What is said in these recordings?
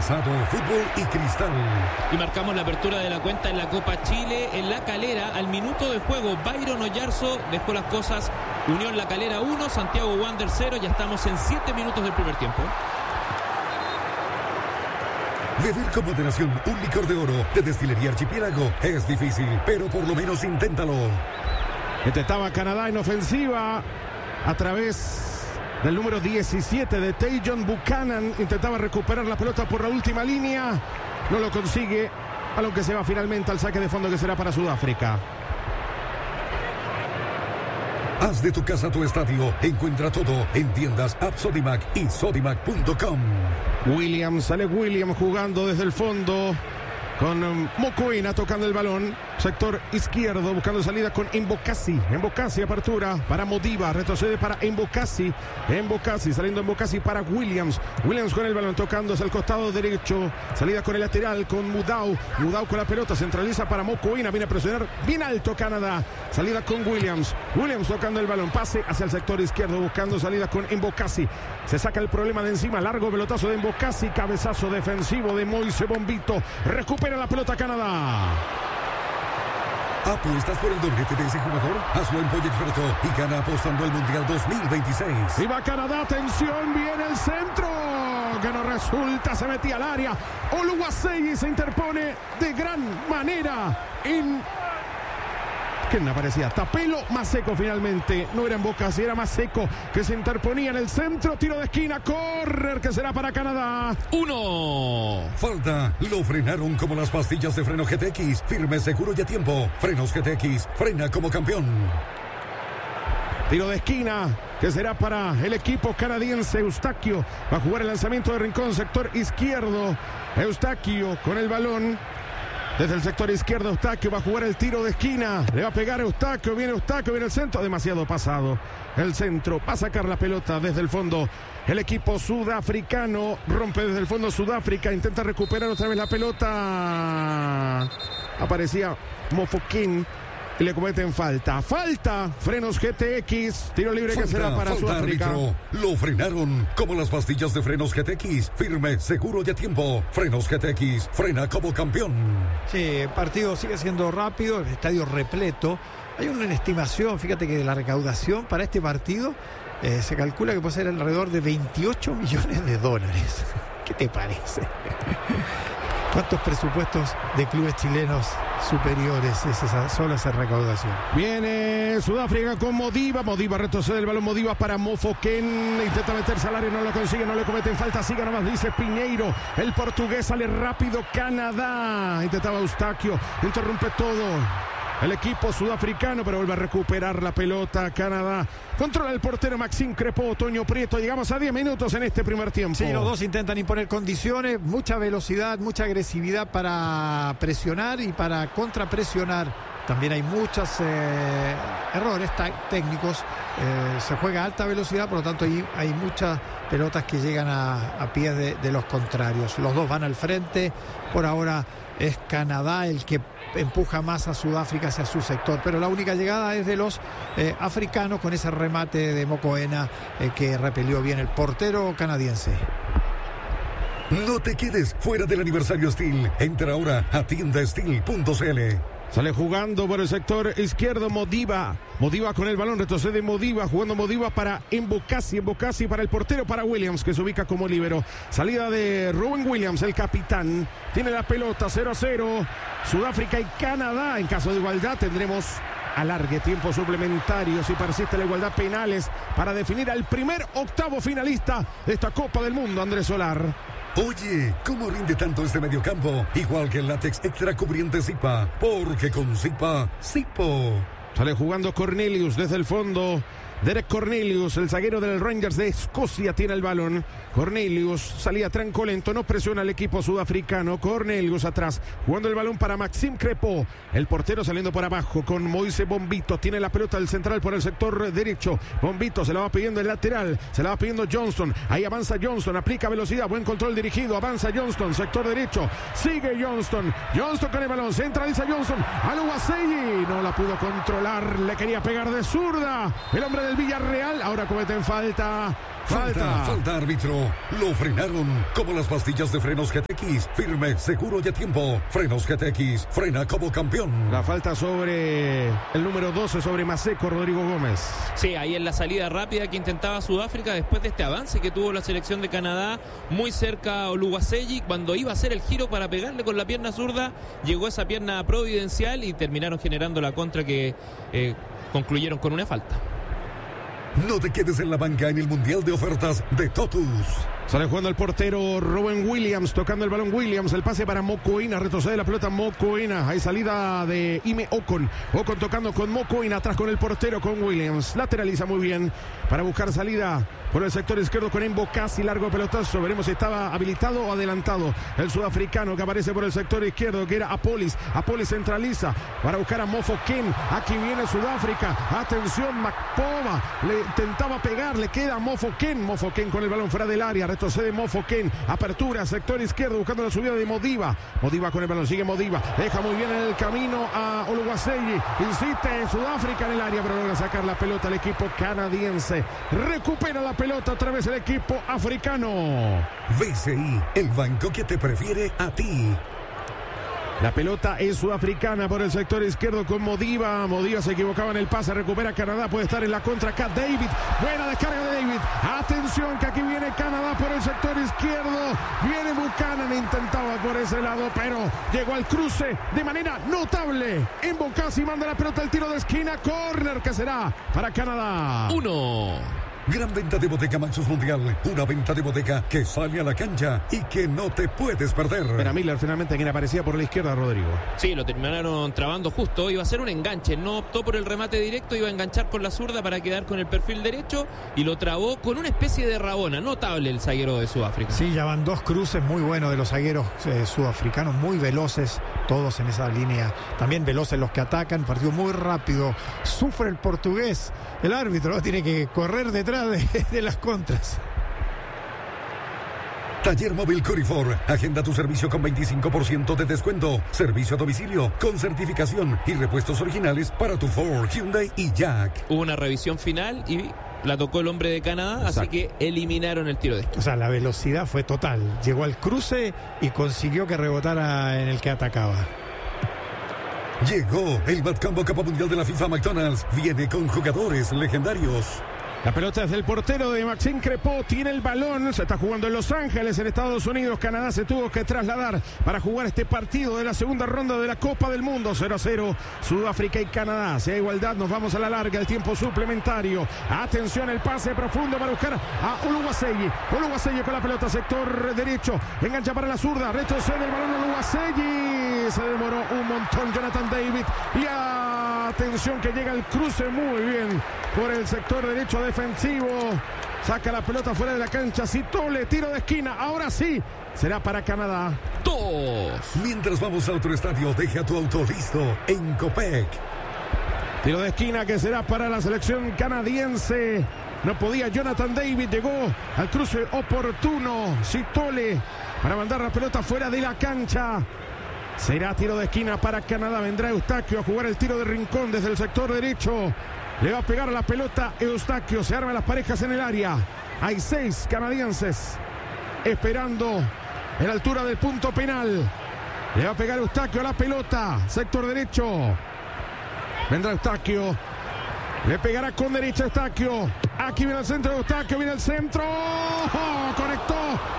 Asado, fútbol y cristal. Y marcamos la apertura de la cuenta en la Copa Chile. En La Calera, al minuto de juego, Byron Oyarzo dejó las cosas. Unión La Calera 1, Santiago Wander 0. Ya estamos en 7 minutos del primer tiempo. Beber con moderación un licor de oro de Destilería Archipiélago es difícil, pero por lo menos inténtalo. Intentaba Canadá en ofensiva a través del número 17 de Tajon Buchanan. Intentaba recuperar la pelota por la última línea. No lo consigue. Balón que se va finalmente al saque de fondo que será para Sudáfrica. Haz de tu casa tu estadio. Encuentra todo en tiendas App Sodimac y Sodimac.com. Williams, sale Williams jugando desde el fondo con Mokoena tocando el balón. Sector izquierdo buscando salida con Embocasi. Embocasi apertura para Modiba. Retrocede para Embocasi. Embocasi saliendo Embocasi para Williams. Williams con el balón tocando hacia el costado derecho. Salida con el lateral con Mudau. Mudau con la pelota. Centraliza para Mokoena. Viene a presionar bien alto Canadá. Salida con Williams. Williams tocando el balón. Pase hacia el sector izquierdo buscando salida con Embocasi. Se saca el problema de encima. Largo pelotazo de Embocasi. Cabezazo defensivo de Moise Bombito. Recupera la pelota Canadá. ¿Apuestas por el doblete de ese jugador? Hazlo en Pollo Experto y gana apostando al Mundial 2026. Y va Canadá, atención, viene el centro, que no resulta, se metía al área. Oluwaseyi se interpone de gran manera en... ¿Quién aparecía? Tapelo, Maseco finalmente. No era Embocasi, era Maseco que se interponía en el centro. Tiro de esquina, córner que será para Canadá. 1. Falta, lo frenaron como las pastillas de freno GTX. Firme, seguro y a tiempo. Frenos GTX, frena como campeón. Tiro de esquina que será para el equipo canadiense. Eustaquio va a jugar el lanzamiento de rincón, sector izquierdo. Eustaquio con el balón. Desde el sector izquierdo Eustaquio va a jugar el tiro de esquina. Le va a pegar Eustaquio, viene el centro. Demasiado pasado. El centro va a sacar la pelota desde el fondo. El equipo sudafricano rompe desde el fondo Sudáfrica. Intenta recuperar otra vez la pelota. Aparecía Mofokin. Y le cometen falta. Falta. Frenos GTX. Tiro libre que será para Sudáfrica. Árbitro. Lo frenaron como las pastillas de frenos GTX. Firme, seguro y a tiempo. Frenos GTX. Frena como campeón. Sí, el partido sigue siendo rápido. El estadio repleto. Hay una estimación, fíjate que la recaudación para este partido se calcula que puede ser alrededor de 28 millones de dólares. ¿Qué te parece? ¿Cuántos presupuestos de clubes chilenos superiores es esa sola esa recaudación? Viene Sudáfrica con Modiba. Modiba retrocede el balón. Modiba para Mofoken. Intenta meterse al área, no lo consigue, no le cometen falta. Siga nomás, dice Piñeiro. El portugués sale rápido. Canadá. Intentaba Eustaquio. Interrumpe todo. El equipo sudafricano, pero vuelve a recuperar la pelota. Canadá controla el portero Maxime Crepeau, Toño Prieto. Llegamos a 10 minutos en este primer tiempo. Sí, los dos intentan imponer condiciones, mucha velocidad, mucha agresividad para presionar y para contrapresionar. También hay muchos errores técnicos. Se juega a alta velocidad, por lo tanto hay muchas pelotas que llegan a pies de los contrarios. Los dos van al frente. Por ahora es Canadá el que empuja más a Sudáfrica hacia su sector, pero la única llegada es de los africanos con ese remate de Mokoena que repelió bien el portero canadiense. No te quedes fuera del aniversario Steel. Entra ahora a tiendasteel.cl. Sale jugando por el sector izquierdo Modiba. Modiba con el balón, retrocede Modiba, jugando Modiba para Embocasi. Embocasi para el portero, para Williams, que se ubica como líbero. Salida de Rowan Williams, el capitán. Tiene la pelota, 0-0. Sudáfrica y Canadá. En caso de igualdad tendremos alargue, tiempo suplementario. Si persiste la igualdad, penales para definir al primer octavo finalista de esta Copa del Mundo, Andrés Solar. Oye, ¿cómo rinde tanto este mediocampo? Igual que el látex extra cubriente Zipa, porque con Zipa, Zipo. Sale jugando Cornelius desde el fondo. Derek Cornelius, el zaguero del Rangers de Escocia, tiene el balón. Cornelius salía trancolento, no presiona al equipo sudafricano. Cornelius atrás, jugando el balón para Maxime Crepeau. El portero saliendo por abajo con Moise Bombito. Tiene la pelota del central por el sector derecho. Bombito se la va pidiendo el lateral, se la va pidiendo Johnston. Ahí avanza Johnston, aplica velocidad, buen control dirigido. Avanza Johnston, sector derecho. Sigue Johnston. Johnston con el balón, centraliza Johnston. Oluwaseyi no la pudo controlar, le quería pegar de zurda. El hombre de del Villarreal. Ahora cometen falta. Falta, árbitro. Lo frenaron como las pastillas de frenos GTX. Firme, seguro y a tiempo. Frenos GTX. Frena como campeón. La falta sobre el número 12, sobre Maseco, Rodrigo Gómez. Sí, ahí en la salida rápida que intentaba Sudáfrica después de este avance que tuvo la selección de Canadá, muy cerca a Oluwaseyi, cuando iba a hacer el giro para pegarle con la pierna zurda, llegó esa pierna providencial y terminaron generando la contra que concluyeron con una falta. No te quedes en la banca en el Mundial de Ofertas de Totus. Sale jugando el portero Rowan Williams, tocando el balón Williams, el pase para Mokoena, retrocede la pelota Mokoena, hay salida de Ime Ocon tocando con Mokoena, atrás con el portero con Williams, lateraliza muy bien para buscar salida por el sector izquierdo con Embocasi, largo pelotazo, veremos si estaba habilitado o adelantado el sudafricano que aparece por el sector izquierdo, que era Apolis centraliza para buscar a Mofoken, aquí viene Sudáfrica, atención Makpova, le intentaba pegar, le queda Mofoken con el balón fuera del área, retrocede Mofoken, apertura, sector izquierdo, buscando la subida de Modiba con el balón, sigue Modiba, deja muy bien en el camino a Oluwaseyi, insiste en Sudáfrica en el área, pero logra sacar la pelota al equipo canadiense, recupera la pelota otra vez el equipo africano. BCI, el banco que te prefiere a ti. La pelota es sudafricana por el sector izquierdo con Modiba se equivocaba en el pase, recupera Canadá, puede estar en la contra acá David, buena descarga de David, atención que aquí viene Canadá por el sector izquierdo, viene Buchanan, intentaba por ese lado, pero llegó al cruce de manera notable, Embocasi manda la pelota al tiro de esquina, córner que será para Canadá. 1. Gran venta de Bodeca Maxus Mundial. Una venta de bodeca que sale a la cancha y que no te puedes perder. Era Miller finalmente quien aparecía por la izquierda, Rodrigo. Sí, lo terminaron trabando justo. Iba a ser un enganche. No optó por el remate directo. Iba a enganchar con la zurda para quedar con el perfil derecho. Y lo trabó con una especie de rabona. Notable el zaguero de Sudáfrica. Sí, ya van dos cruces muy buenos de los zagueros sudafricanos. Muy veloces. Todos en esa línea. También veloces los que atacan. Partido muy rápido. Sufre el portugués. El árbitro, ¿no? Tiene que correr detrás de las contras. Taller Móvil Curifor. Agenda tu servicio con 25% de descuento. Servicio a domicilio con certificación y repuestos originales para tu Ford, Hyundai y Jack. Hubo una revisión final y la tocó el hombre de Canadá, exacto. Así que eliminaron el tiro de esquina. O sea, la velocidad fue total. Llegó al cruce y consiguió que rebotara en el que atacaba. Llegó el Batcambo Copa Mundial de la FIFA McDonald's. Viene con jugadores legendarios. La pelota es del portero de Maxime Crépeau, tiene el balón, se está jugando en Los Ángeles, en Estados Unidos. Canadá se tuvo que trasladar para jugar este partido de la segunda ronda de la Copa del Mundo. 0-0, Sudáfrica y Canadá. Si hay igualdad, nos vamos a la larga, el tiempo suplementario. Atención, el pase profundo para buscar a Oluwaseyi con la pelota, sector derecho, engancha para la zurda, retrocede el balón Oluwaseyi, se demoró un montón Jonathan David y atención que llega el cruce muy bien por el sector derecho defensivo, saca la pelota fuera de la cancha, Sitole, tiro de esquina, ahora sí, será para Canadá. 2. Mientras vamos a otro estadio, deja tu auto listo en Copec. Tiro de esquina que será para la selección canadiense. No podía Jonathan David, llegó al cruce oportuno, Sitole, para mandar la pelota fuera de la cancha. Será tiro de esquina para Canadá, vendrá Eustaquio a jugar el tiro de rincón desde el sector derecho. Le va a pegar a la pelota Eustaquio, se arman las parejas en el área. Hay 6 canadienses esperando en la altura del punto penal. Le va a pegar Eustaquio a la pelota, sector derecho. Vendrá Eustaquio, le pegará con derecha Eustaquio. Aquí viene el centro de Eustaquio, viene el centro. ¡Oh! Conectó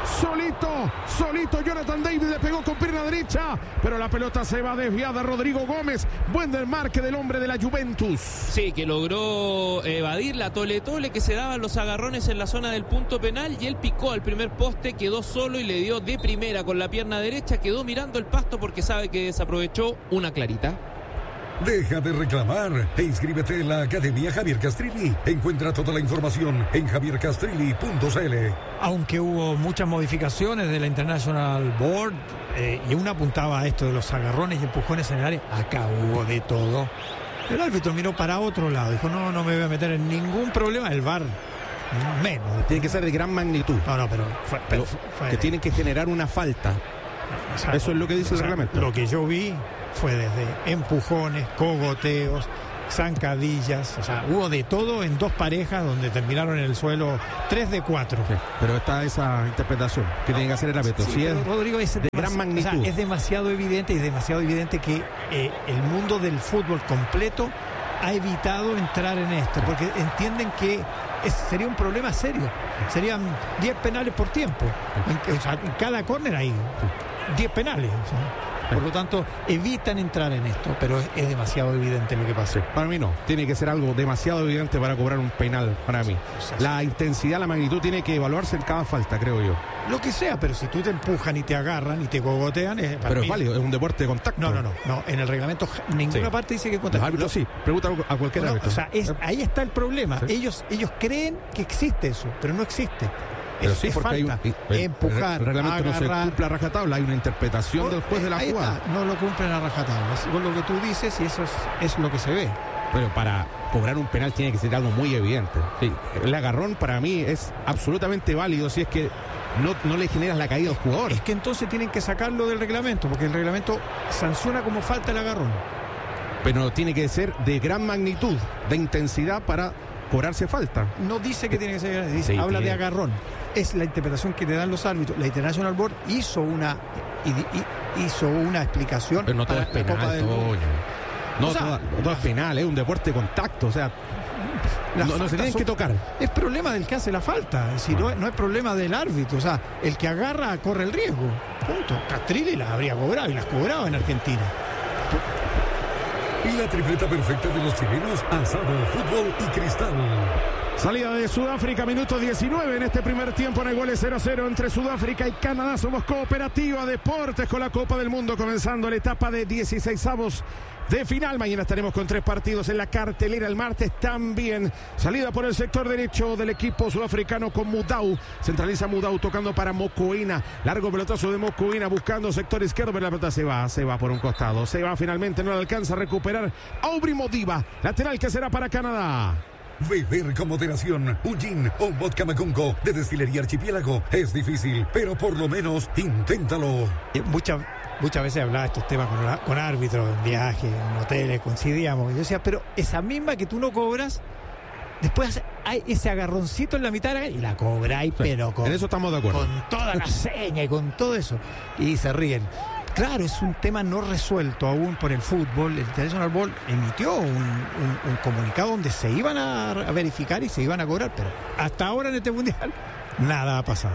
solito Jonathan David, le pegó con pierna derecha, pero la pelota se va desviada. Rodrigo Gómez, buen desmarque del hombre de la Juventus. Sí, que logró evadir la Tole que se daban los agarrones en la zona del punto penal y él picó al primer poste, quedó solo y le dio de primera con la pierna derecha, quedó mirando el pasto porque sabe que desaprovechó una clarita. Deja de reclamar e inscríbete en la Academia Javier Castrilli. Encuentra toda la información en javiercastrilli.cl. Aunque hubo muchas modificaciones de la International Board y una apuntaba a esto de los agarrones y empujones en el área, acá hubo de todo. El árbitro miró para otro lado, dijo no me voy a meter en ningún problema. El VAR menos. Tiene que ser de gran magnitud. No, pero que tienen que generar una falta. Eso es lo que dice el reglamento. Lo que yo vi fue desde empujones, cogoteos, zancadillas, o sea, hubo de todo en dos parejas donde terminaron en el suelo 3 de 4. Sí, pero está esa interpretación que tiene que hacer el árbitro. Sí, Sí, pero, es Rodrigo, es de gran magnitud. O sea, es demasiado evidente, que el mundo del fútbol completo ha evitado entrar en esto, porque entienden que sería un problema serio. Serían 10 penales por tiempo. En cada córner hay 10 penales. O sea, por lo tanto, evitan entrar en esto, pero es demasiado evidente lo que pasa. Para mí no, tiene que ser algo demasiado evidente para cobrar un penal, para mí. La intensidad, la magnitud tiene que evaluarse en cada falta, creo yo. Lo que sea, pero si tú te empujan y te agarran y te cogotean... Pero es válido, es un deporte de contacto. No, en el reglamento ninguna parte dice que contacto. Los árbitros sí, pregunta a cualquier árbitro. O sea, ahí está el problema. Sí. Ellos creen que existe eso, pero no existe. Pero sí, porque falta, hay empujar, el reglamento agarrar. No se cumple a rajatabla, hay una interpretación del juez de la jugada. Está, no lo cumplen a rajatabla. Es lo que tú dices y eso es lo que se ve. Pero para cobrar un penal tiene que ser algo muy evidente. Sí. El agarrón para mí es absolutamente válido si es que no le generas la caída al jugador. Es que entonces tienen que sacarlo del reglamento, porque el reglamento sanciona como falta el agarrón. Pero tiene que ser de gran magnitud, de intensidad para cobrarse falta. No dice que tiene que ser, dice, sí, habla tiene. De agarrón. Es la interpretación que te dan los árbitros. La International Board hizo una explicación. Pero no todo para es penal, la Copa del Mundo. No, O sea, todo es penal, es un deporte de contacto, o sea, no se tienen que tocar. Es problema del que hace la falta, es decir, no es problema del árbitro, o sea, el que agarra corre el riesgo. Punto. Castrilli las habría cobrado y las cobraba en Argentina. Y la tripleta perfecta de los chilenos, asado, fútbol y cristal. Salida de Sudáfrica, minuto 19 en este primer tiempo. En el goles 0-0 entre Sudáfrica y Canadá. Somos Cooperativa Deportes con la Copa del Mundo, comenzando la etapa de 16avos de final. Mañana estaremos con 3 partidos en la cartelera. El martes también. Salida por el sector derecho del equipo sudafricano con Mudau. Centraliza Mudau tocando para Mokoena. Largo pelotazo de Mokoena buscando sector izquierdo, pero la pelota se va por un costado. Se va finalmente, no le alcanza a recuperar Aubrey Modiba. Lateral que será para Canadá. Beber con moderación. Un gin o un vodka Macunco de Destilería Archipiélago es difícil, pero por lo menos inténtalo. Muchas veces hablaba de estos temas con árbitros en viajes, en hoteles, coincidíamos. Yo decía, pero esa misma que tú no cobras, después hay ese agarroncito en la mitad y la cobráis, sí, pero en eso estamos de acuerdo. Con toda la seña y con todo eso. Y se ríen. Claro, es un tema no resuelto aún por el fútbol. El International Board emitió un comunicado donde se iban a verificar y se iban a cobrar, pero hasta ahora en este mundial nada ha pasado.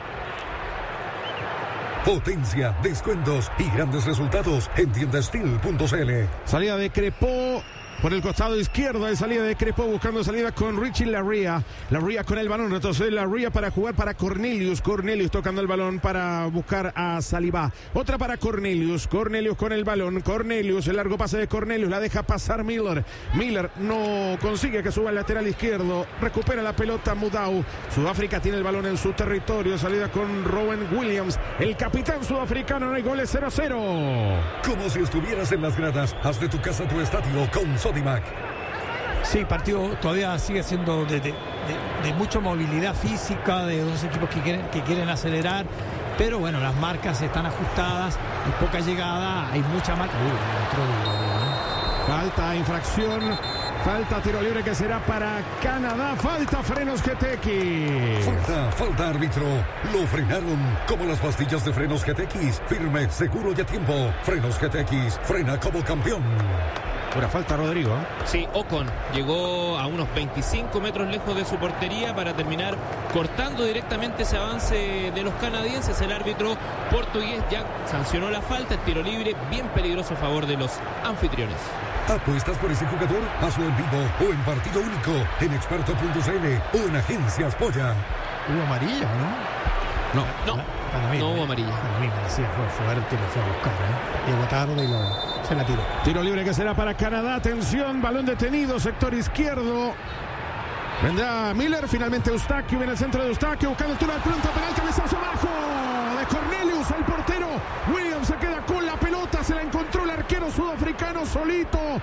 Potencia, descuentos y grandes resultados en tiendastil.cl. Salida de Crepó por el costado izquierdo, de salida de Crepó buscando salida con Richie Larrea. Larrea con el balón, retrocede Larrea para jugar para Cornelius. Cornelius tocando el balón para buscar a Saliba. Otra para Cornelius. Cornelius con el balón. Cornelius, el largo pase de Cornelius, la deja pasar Miller. Miller no consigue que suba el lateral izquierdo. Recupera la pelota Mudau. Sudáfrica tiene el balón en su territorio. Salida con Rowan Williams, el capitán sudafricano. No hay goles, 0-0. Como si estuvieras en las gradas. Haz de tu casa tu estadio con Sodimac. Sí, partido todavía sigue siendo de mucha movilidad física, de dos equipos que quieren acelerar, pero bueno, las marcas están ajustadas, hay poca llegada, hay mucha marca. Falta, infracción, falta, tiro libre que será para Canadá, falta Frenos GTX. Falta árbitro, lo frenaron como las pastillas de Frenos GTX, firme, seguro y a tiempo. Frenos GTX, frena como campeón. Pura falta, Rodrigo. Sí, Ocon llegó a unos 25 metros lejos de su portería para terminar cortando directamente ese avance de los canadienses. El árbitro portugués ya sancionó la falta, el tiro libre bien peligroso a favor de los anfitriones. ¿Apuestas por ese jugador? Hazlo en vivo o en partido único en experto.cl o en Agencias Polla. ¿Hubo amarilla, no? No, para mí, no hubo amarilla. Para mí me decía, fue fuerte, lo fue a buscar, Llegó tarde y se la tiró. Tiro libre que será para Canadá. Atención, balón detenido, sector izquierdo. Vendrá Miller, finalmente Eustaquio, viene el centro de Eustaquio, buscando el tiro al punto penal, cabezazo abajo de Cornelius, el portero. Williams se queda con la pelota, se la encontró el arquero sudafricano solito.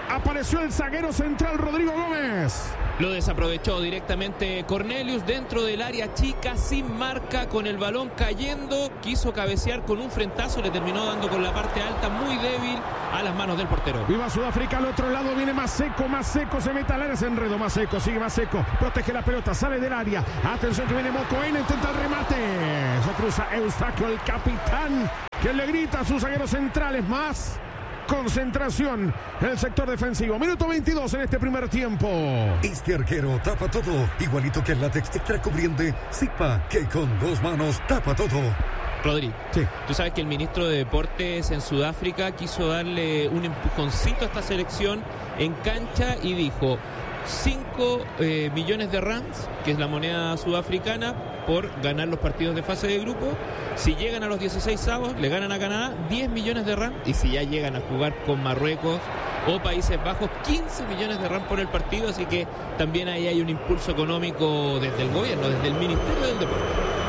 Apareció el zaguero central Rodrigo Gómez. Lo desaprovechó directamente Cornelius dentro del área chica, sin marca, con el balón cayendo. Quiso cabecear con un frentazo, le terminó dando con la parte alta, muy débil, a las manos del portero. Viva Sudáfrica, al otro lado viene Maseco, se mete al área, se enredó Maseco, sigue Maseco, protege la pelota, sale del área. Atención que viene Mocoena, intenta el remate. Se cruza Eustaquio, el capitán, que le grita a sus zagueros centrales. Más concentración en el sector defensivo. Minuto 22 en este primer tiempo. Este arquero tapa todo, igualito que el látex extra cubriente Zipa, que con 2 manos tapa todo. Rodri, sí. Tú sabes que el ministro de Deportes en Sudáfrica quiso darle un empujoncito a esta selección en cancha y dijo 5 millones de rands, que es la moneda sudafricana, por ganar los partidos de fase de grupo. Si llegan a los 16avos, le ganan a Canadá 10 millones de rands, y si ya llegan a jugar con Marruecos o Países Bajos, 15 millones de rands por el partido. Así que también ahí hay un impulso económico desde el gobierno, desde el Ministerio del Deporte.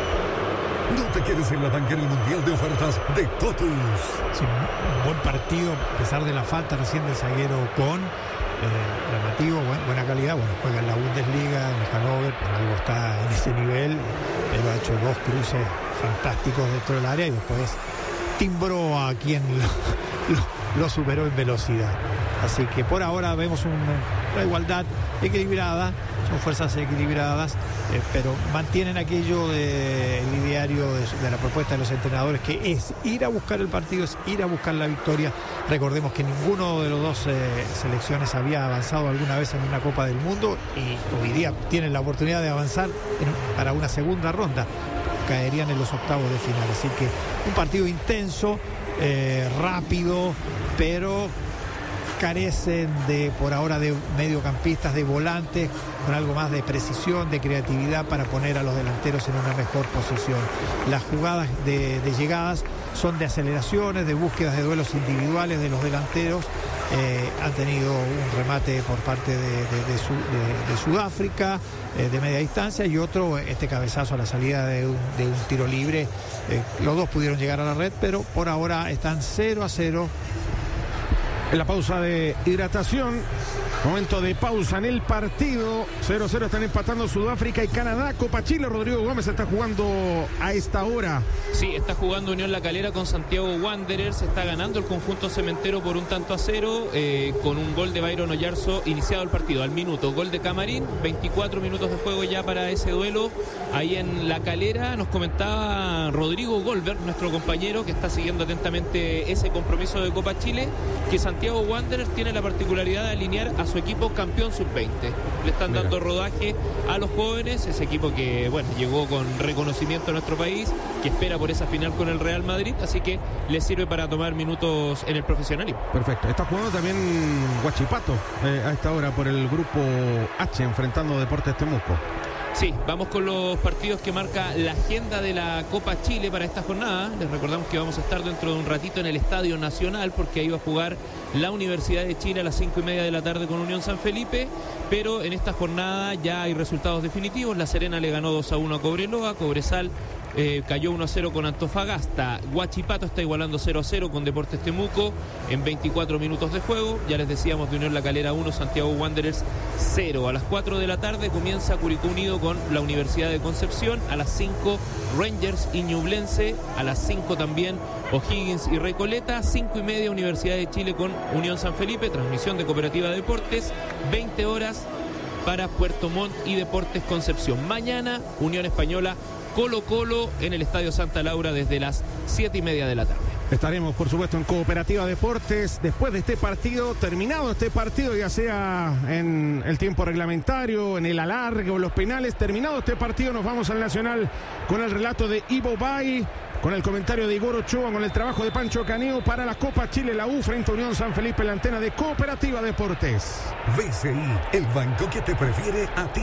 No te quedes en la banca en el Mundial de Ofertas de Totus. Sí, un buen partido, a pesar de la falta recién del zaguero con llamativo, buena calidad. Bueno, juega en la Bundesliga, en el Hannover, por algo está en ese nivel. Él ha hecho 2 cruces fantásticos dentro del área y después timbró a quien lo superó en velocidad. Así que por ahora vemos una igualdad equilibrada, son fuerzas equilibradas, pero mantienen aquello del ideario de la propuesta de los entrenadores, que es ir a buscar el partido, es ir a buscar la victoria. Recordemos que ninguno de los dos selecciones había avanzado alguna vez en una Copa del Mundo y hoy día tienen la oportunidad de avanzar para una segunda ronda. Caerían en los octavos de final. Así que un partido intenso, rápido, pero carecen por ahora de mediocampistas, de volantes, con algo más de precisión, de creatividad para poner a los delanteros en una mejor posición. Las jugadas de llegadas son de aceleraciones, de búsquedas de duelos individuales de los delanteros. Han tenido un remate por parte de Sudáfrica de media distancia y otro, este cabezazo a la salida de un tiro libre. Los dos pudieron llegar a la red, pero por ahora están 0-0. En la pausa de hidratación, momento de pausa en el partido. 0-0 están empatando Sudáfrica y Canadá. Copa Chile, Rodrigo Gómez está jugando a esta hora. Sí, está jugando Unión La Calera con Santiago Wanderers. Está ganando el conjunto cementero por 1-0, con un gol de Byron Oyarzo iniciado el partido al minuto. Gol de Camarín, 24 minutos de juego ya para ese duelo. Ahí en La Calera nos comentaba Rodrigo Goldberg, nuestro compañero que está siguiendo atentamente ese compromiso de Copa Chile, que Santiago Wanderers tiene la particularidad de alinear a su equipo campeón sub-20. Le están dando rodaje a los jóvenes, ese equipo que, bueno, llegó con reconocimiento a nuestro país, que espera por esa final con el Real Madrid, así que le sirve para tomar minutos en el profesionalismo. Perfecto. Está jugando también Huachipato a esta hora por el grupo H, enfrentando Deportes Temuco. Sí, vamos con los partidos que marca la agenda de la Copa Chile para esta jornada. Les recordamos que vamos a estar dentro de un ratito en el Estadio Nacional, porque ahí va a jugar la Universidad de Chile a las 5:30 de la tarde con Unión San Felipe, pero en esta jornada ya hay resultados definitivos. La Serena le ganó 2-1 a Cobreloa, Cobresal cayó 1-0 con Antofagasta, Huachipato está igualando 0-0 con Deportes Temuco en 24 minutos de juego. Ya les decíamos, de Unión La Calera 1, Santiago Wanderers 0. A las 4 de la tarde comienza Curicó Unido con la Universidad de Concepción. A las 5 Rangers y Ñublense. A las 5 también O'Higgins y Recoleta. 5:30 Universidad de Chile con Unión San Felipe. Transmisión de Cooperativa Deportes. 20 horas para Puerto Montt y Deportes Concepción. Mañana Unión Española Colo-Colo en el Estadio Santa Laura desde las 7:30 de la tarde. Estaremos, por supuesto, en Cooperativa Deportes después de este partido, terminado este partido, ya sea en el tiempo reglamentario, en el alargue o los penales. Terminado este partido, nos vamos al Nacional con el relato de Ivo Bay, con el comentario de Igor Ochoa, con el trabajo de Pancho Caneo para la Copa Chile, la U frente a Unión San Felipe, la antena de Cooperativa Deportes. BCI, el banco que te prefiere a ti.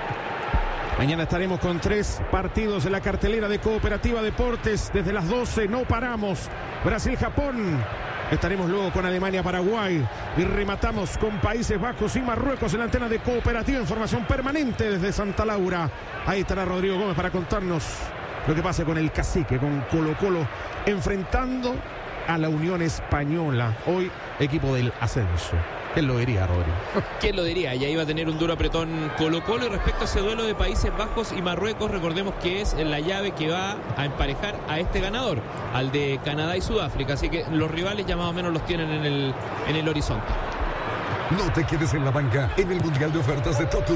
Mañana estaremos con 3 partidos en la cartelera de Cooperativa Deportes. Desde las 12 no paramos. Brasil-Japón. Estaremos luego con Alemania-Paraguay. Y rematamos con Países Bajos y Marruecos en la antena de Cooperativa. Información permanente desde Santa Laura. Ahí estará Rodrigo Gómez para contarnos lo que pasa con el Cacique, con Colo-Colo, enfrentando a la Unión Española. Hoy, equipo del ascenso. ¿Quién lo diría, Rodrigo? ¿Quién lo diría? Ya iba a tener un duro apretón Colo-Colo. Y respecto a ese duelo de Países Bajos y Marruecos, recordemos que es la llave que va a emparejar a este ganador, al de Canadá y Sudáfrica. Así que los rivales ya más o menos los tienen en el horizonte. No te quedes en la banca en el Mundial de Ofertas de Totus.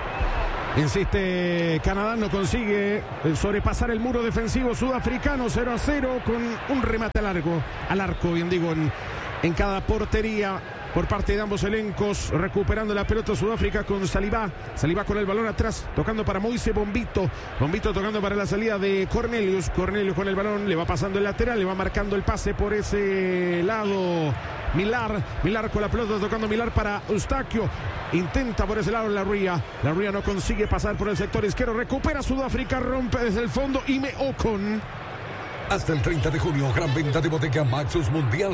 Insiste, Canadá no consigue sobrepasar el muro defensivo sudafricano. 0-0 con un remate al arco, bien digo, en cada portería por parte de ambos elencos. Recuperando la pelota Sudáfrica con Saliba con el balón atrás, tocando para Moise Bombito tocando para la salida de Cornelius con el balón, le va pasando el lateral, le va marcando el pase por ese lado Millar con la pelota, tocando Millar para Eustaquio, intenta por ese lado La Ría no consigue pasar por el sector izquierdo, recupera Sudáfrica, rompe desde el fondo Ime Ocon. Hasta el 30 de junio, gran venta de Bodega Maxus Mundial.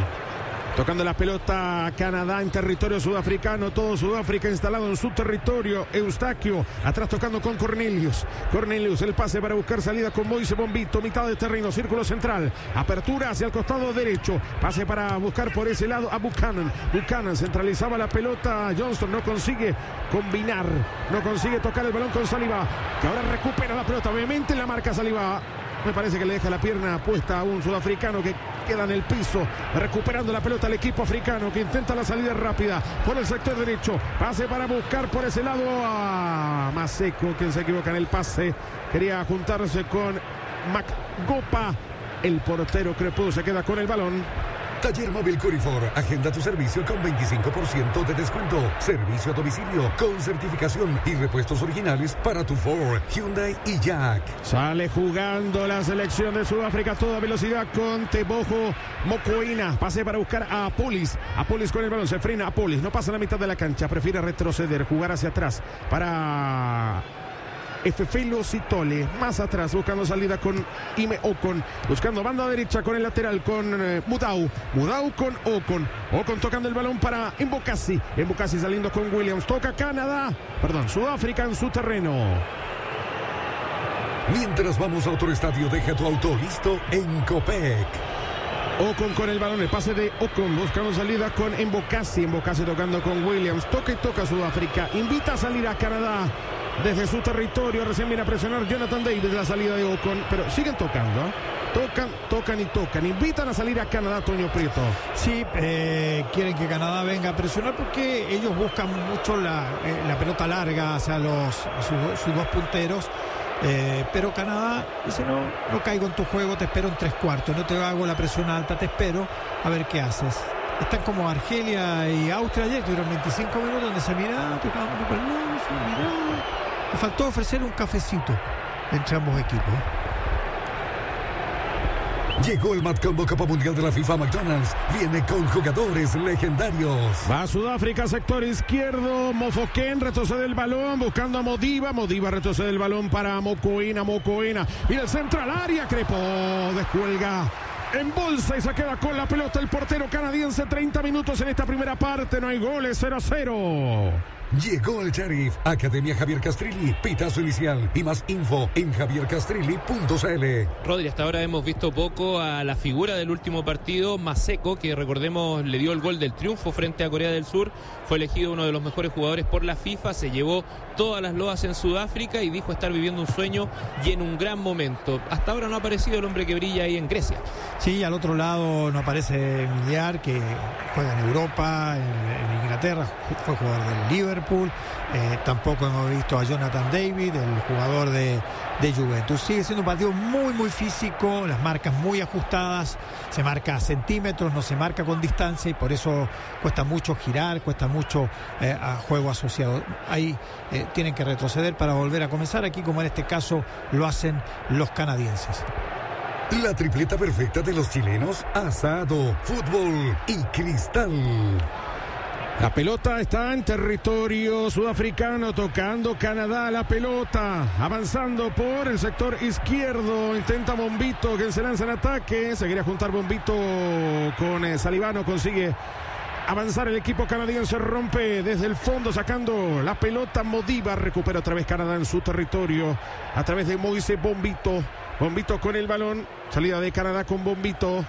Tocando la pelota Canadá en territorio sudafricano, todo Sudáfrica instalado en su territorio. Eustaquio atrás tocando con Cornelius, el pase para buscar salida con Moise Bombito, mitad de terreno, círculo central, apertura hacia el costado derecho, pase para buscar por ese lado a Buchanan centralizaba la pelota, Johnston no consigue combinar, no consigue tocar el balón con Saliba, que ahora recupera la pelota, obviamente la marca Saliba. Me parece que le deja la pierna puesta a un sudafricano que queda en el piso, recuperando la pelota al equipo africano que intenta la salida rápida por el sector derecho. Pase para buscar por ese lado a Maseko, quien se equivoca en el pase. Quería juntarse con Macgopa. El portero Crepudo se queda con el balón. Taller Móvil Curifor. Agenda tu servicio con 25% de descuento. Servicio a domicilio con certificación y repuestos originales para tu Ford, Hyundai y Jack. Sale jugando la selección de Sudáfrica a toda velocidad con Teboho Mokoena. Pase para buscar a Apolis. Apolis con el balón. Se frena Apolis. No pasa la mitad de la cancha. Prefiere retroceder. Jugar hacia atrás para Efefelo Sitole, más atrás buscando salida con Ime Ocon, buscando banda derecha con el lateral con Mudau con Ocon tocando el balón para Mbokasi saliendo con Williams, toca Sudáfrica en su terreno. Mientras vamos a otro estadio, deja tu auto listo en Copec. Ocon con el balón, el pase de Ocon buscando salida con Mbokasi tocando con Williams, toca Sudáfrica, invita a salir a Canadá desde su territorio, recién viene a presionar Jonathan David la salida de Ocon, pero siguen tocando, tocan, invitan a salir a Canadá, Toño Prieto. Sí, quieren que Canadá venga a presionar porque ellos buscan mucho la pelota larga hacia sus dos punteros. Pero Canadá dice no caigo en tu juego, te espero en 3/4, no te hago la presión alta, te espero a ver qué haces. Están como Argelia y Austria ayer, tuvieron 25 minutos donde se miraba, tocaban un poco el lado, le faltó ofrecer un cafecito entre ambos equipos. Llegó el Matcombo Copa Mundial de la FIFA McDonald's. Viene con jugadores legendarios. Va a Sudáfrica, sector izquierdo. Mofoken retrocede el balón buscando a Modiba retrocede el balón para Mokoena. Mira el centro al área, Crepo descuelga en bolsa y se queda con la pelota el portero canadiense. 30 minutos en esta primera parte, no hay goles, 0-0. Llegó el Sheriff, Academia Javier Castrilli, pitazo inicial y más info en javiercastrilli.cl. Rodri, hasta ahora hemos visto poco a la figura del último partido, Maseko, que recordemos le dio el gol del triunfo frente a Corea del Sur, fue elegido uno de los mejores jugadores por la FIFA, se llevó todas las loas en Sudáfrica y dijo estar viviendo un sueño y en un gran momento. Hasta ahora no ha aparecido el hombre que brilla ahí en Grecia. Sí, al otro lado no aparece Millar, que juega en Europa, en Inglaterra, fue jugador del Liverpool. Tampoco hemos visto a Jonathan David, el jugador de Juventus. Sigue siendo un partido muy físico, las marcas muy ajustadas, se marca a centímetros, no se marca con distancia y por eso cuesta mucho girar, cuesta mucho a juego asociado. Ahí tienen que retroceder para volver a comenzar. Aquí, como en este caso, lo hacen los canadienses. La tripleta perfecta de los chilenos: asado, fútbol y cristal. La pelota está en territorio sudafricano, tocando Canadá la pelota, avanzando por el sector izquierdo, intenta Bombito, que se lanza en ataque, se quería juntar Bombito con Salibano, consigue avanzar el equipo canadiense, rompe desde el fondo sacando la pelota Modiba, recupera otra vez Canadá en su territorio a través de Moise Bombito con el balón, salida de Canadá con Bombito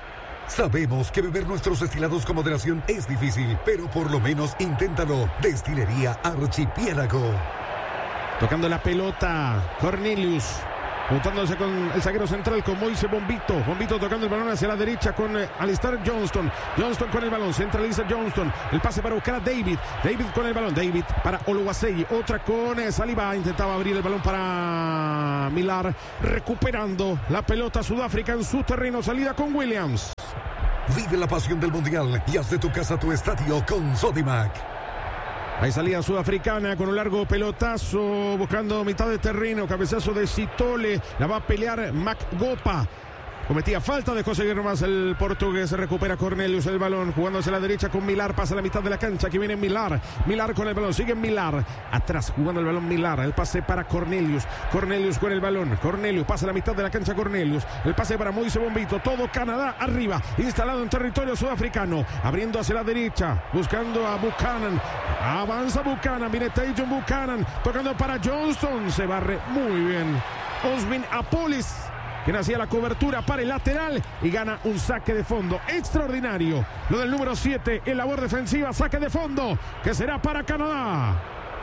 Sabemos que beber nuestros destilados con moderación es difícil, pero por lo menos inténtalo. Destilería Archipiélago. Tocando la pelota, Cornelius. Juntándose con el zaguero central, con Moise Bombito. Bombito tocando el balón hacia la derecha con Alistair Johnston. Johnston con el balón, centraliza Johnston. El pase para buscar a David. David con el balón, David para Oluwaseyi. Otra con Saliba. Intentaba abrir el balón para Millar. Recuperando la pelota Sudáfrica en su terreno. Salida con Williams. Vive la pasión del Mundial y haz de tu casa tu estadio con Sodimac. Hay salida sudafricana con un largo pelotazo, buscando mitad de terreno, cabezazo de Sitole, la va a pelear Macgopa. Cometía falta, dejó seguir nomás el portugués, recupera Cornelius el balón, jugándose a la derecha con Millar, pasa a la mitad de la cancha, aquí viene Millar con el balón, sigue Millar, atrás jugando el balón Millar, el pase para Cornelius con el balón, Cornelius pasa a la mitad de la cancha Cornelius, el pase para Moise Bombito, todo Canadá arriba, instalado en territorio sudafricano, abriendo hacia la derecha, buscando a Buchanan, avanza Buchanan, viene Tajon Buchanan, tocando para Johnston, se barre muy bien Osmin Apolis, quien hacía la cobertura para el lateral y gana un saque de fondo extraordinario. Lo del número 7 en labor defensiva, saque de fondo, que será para Canadá.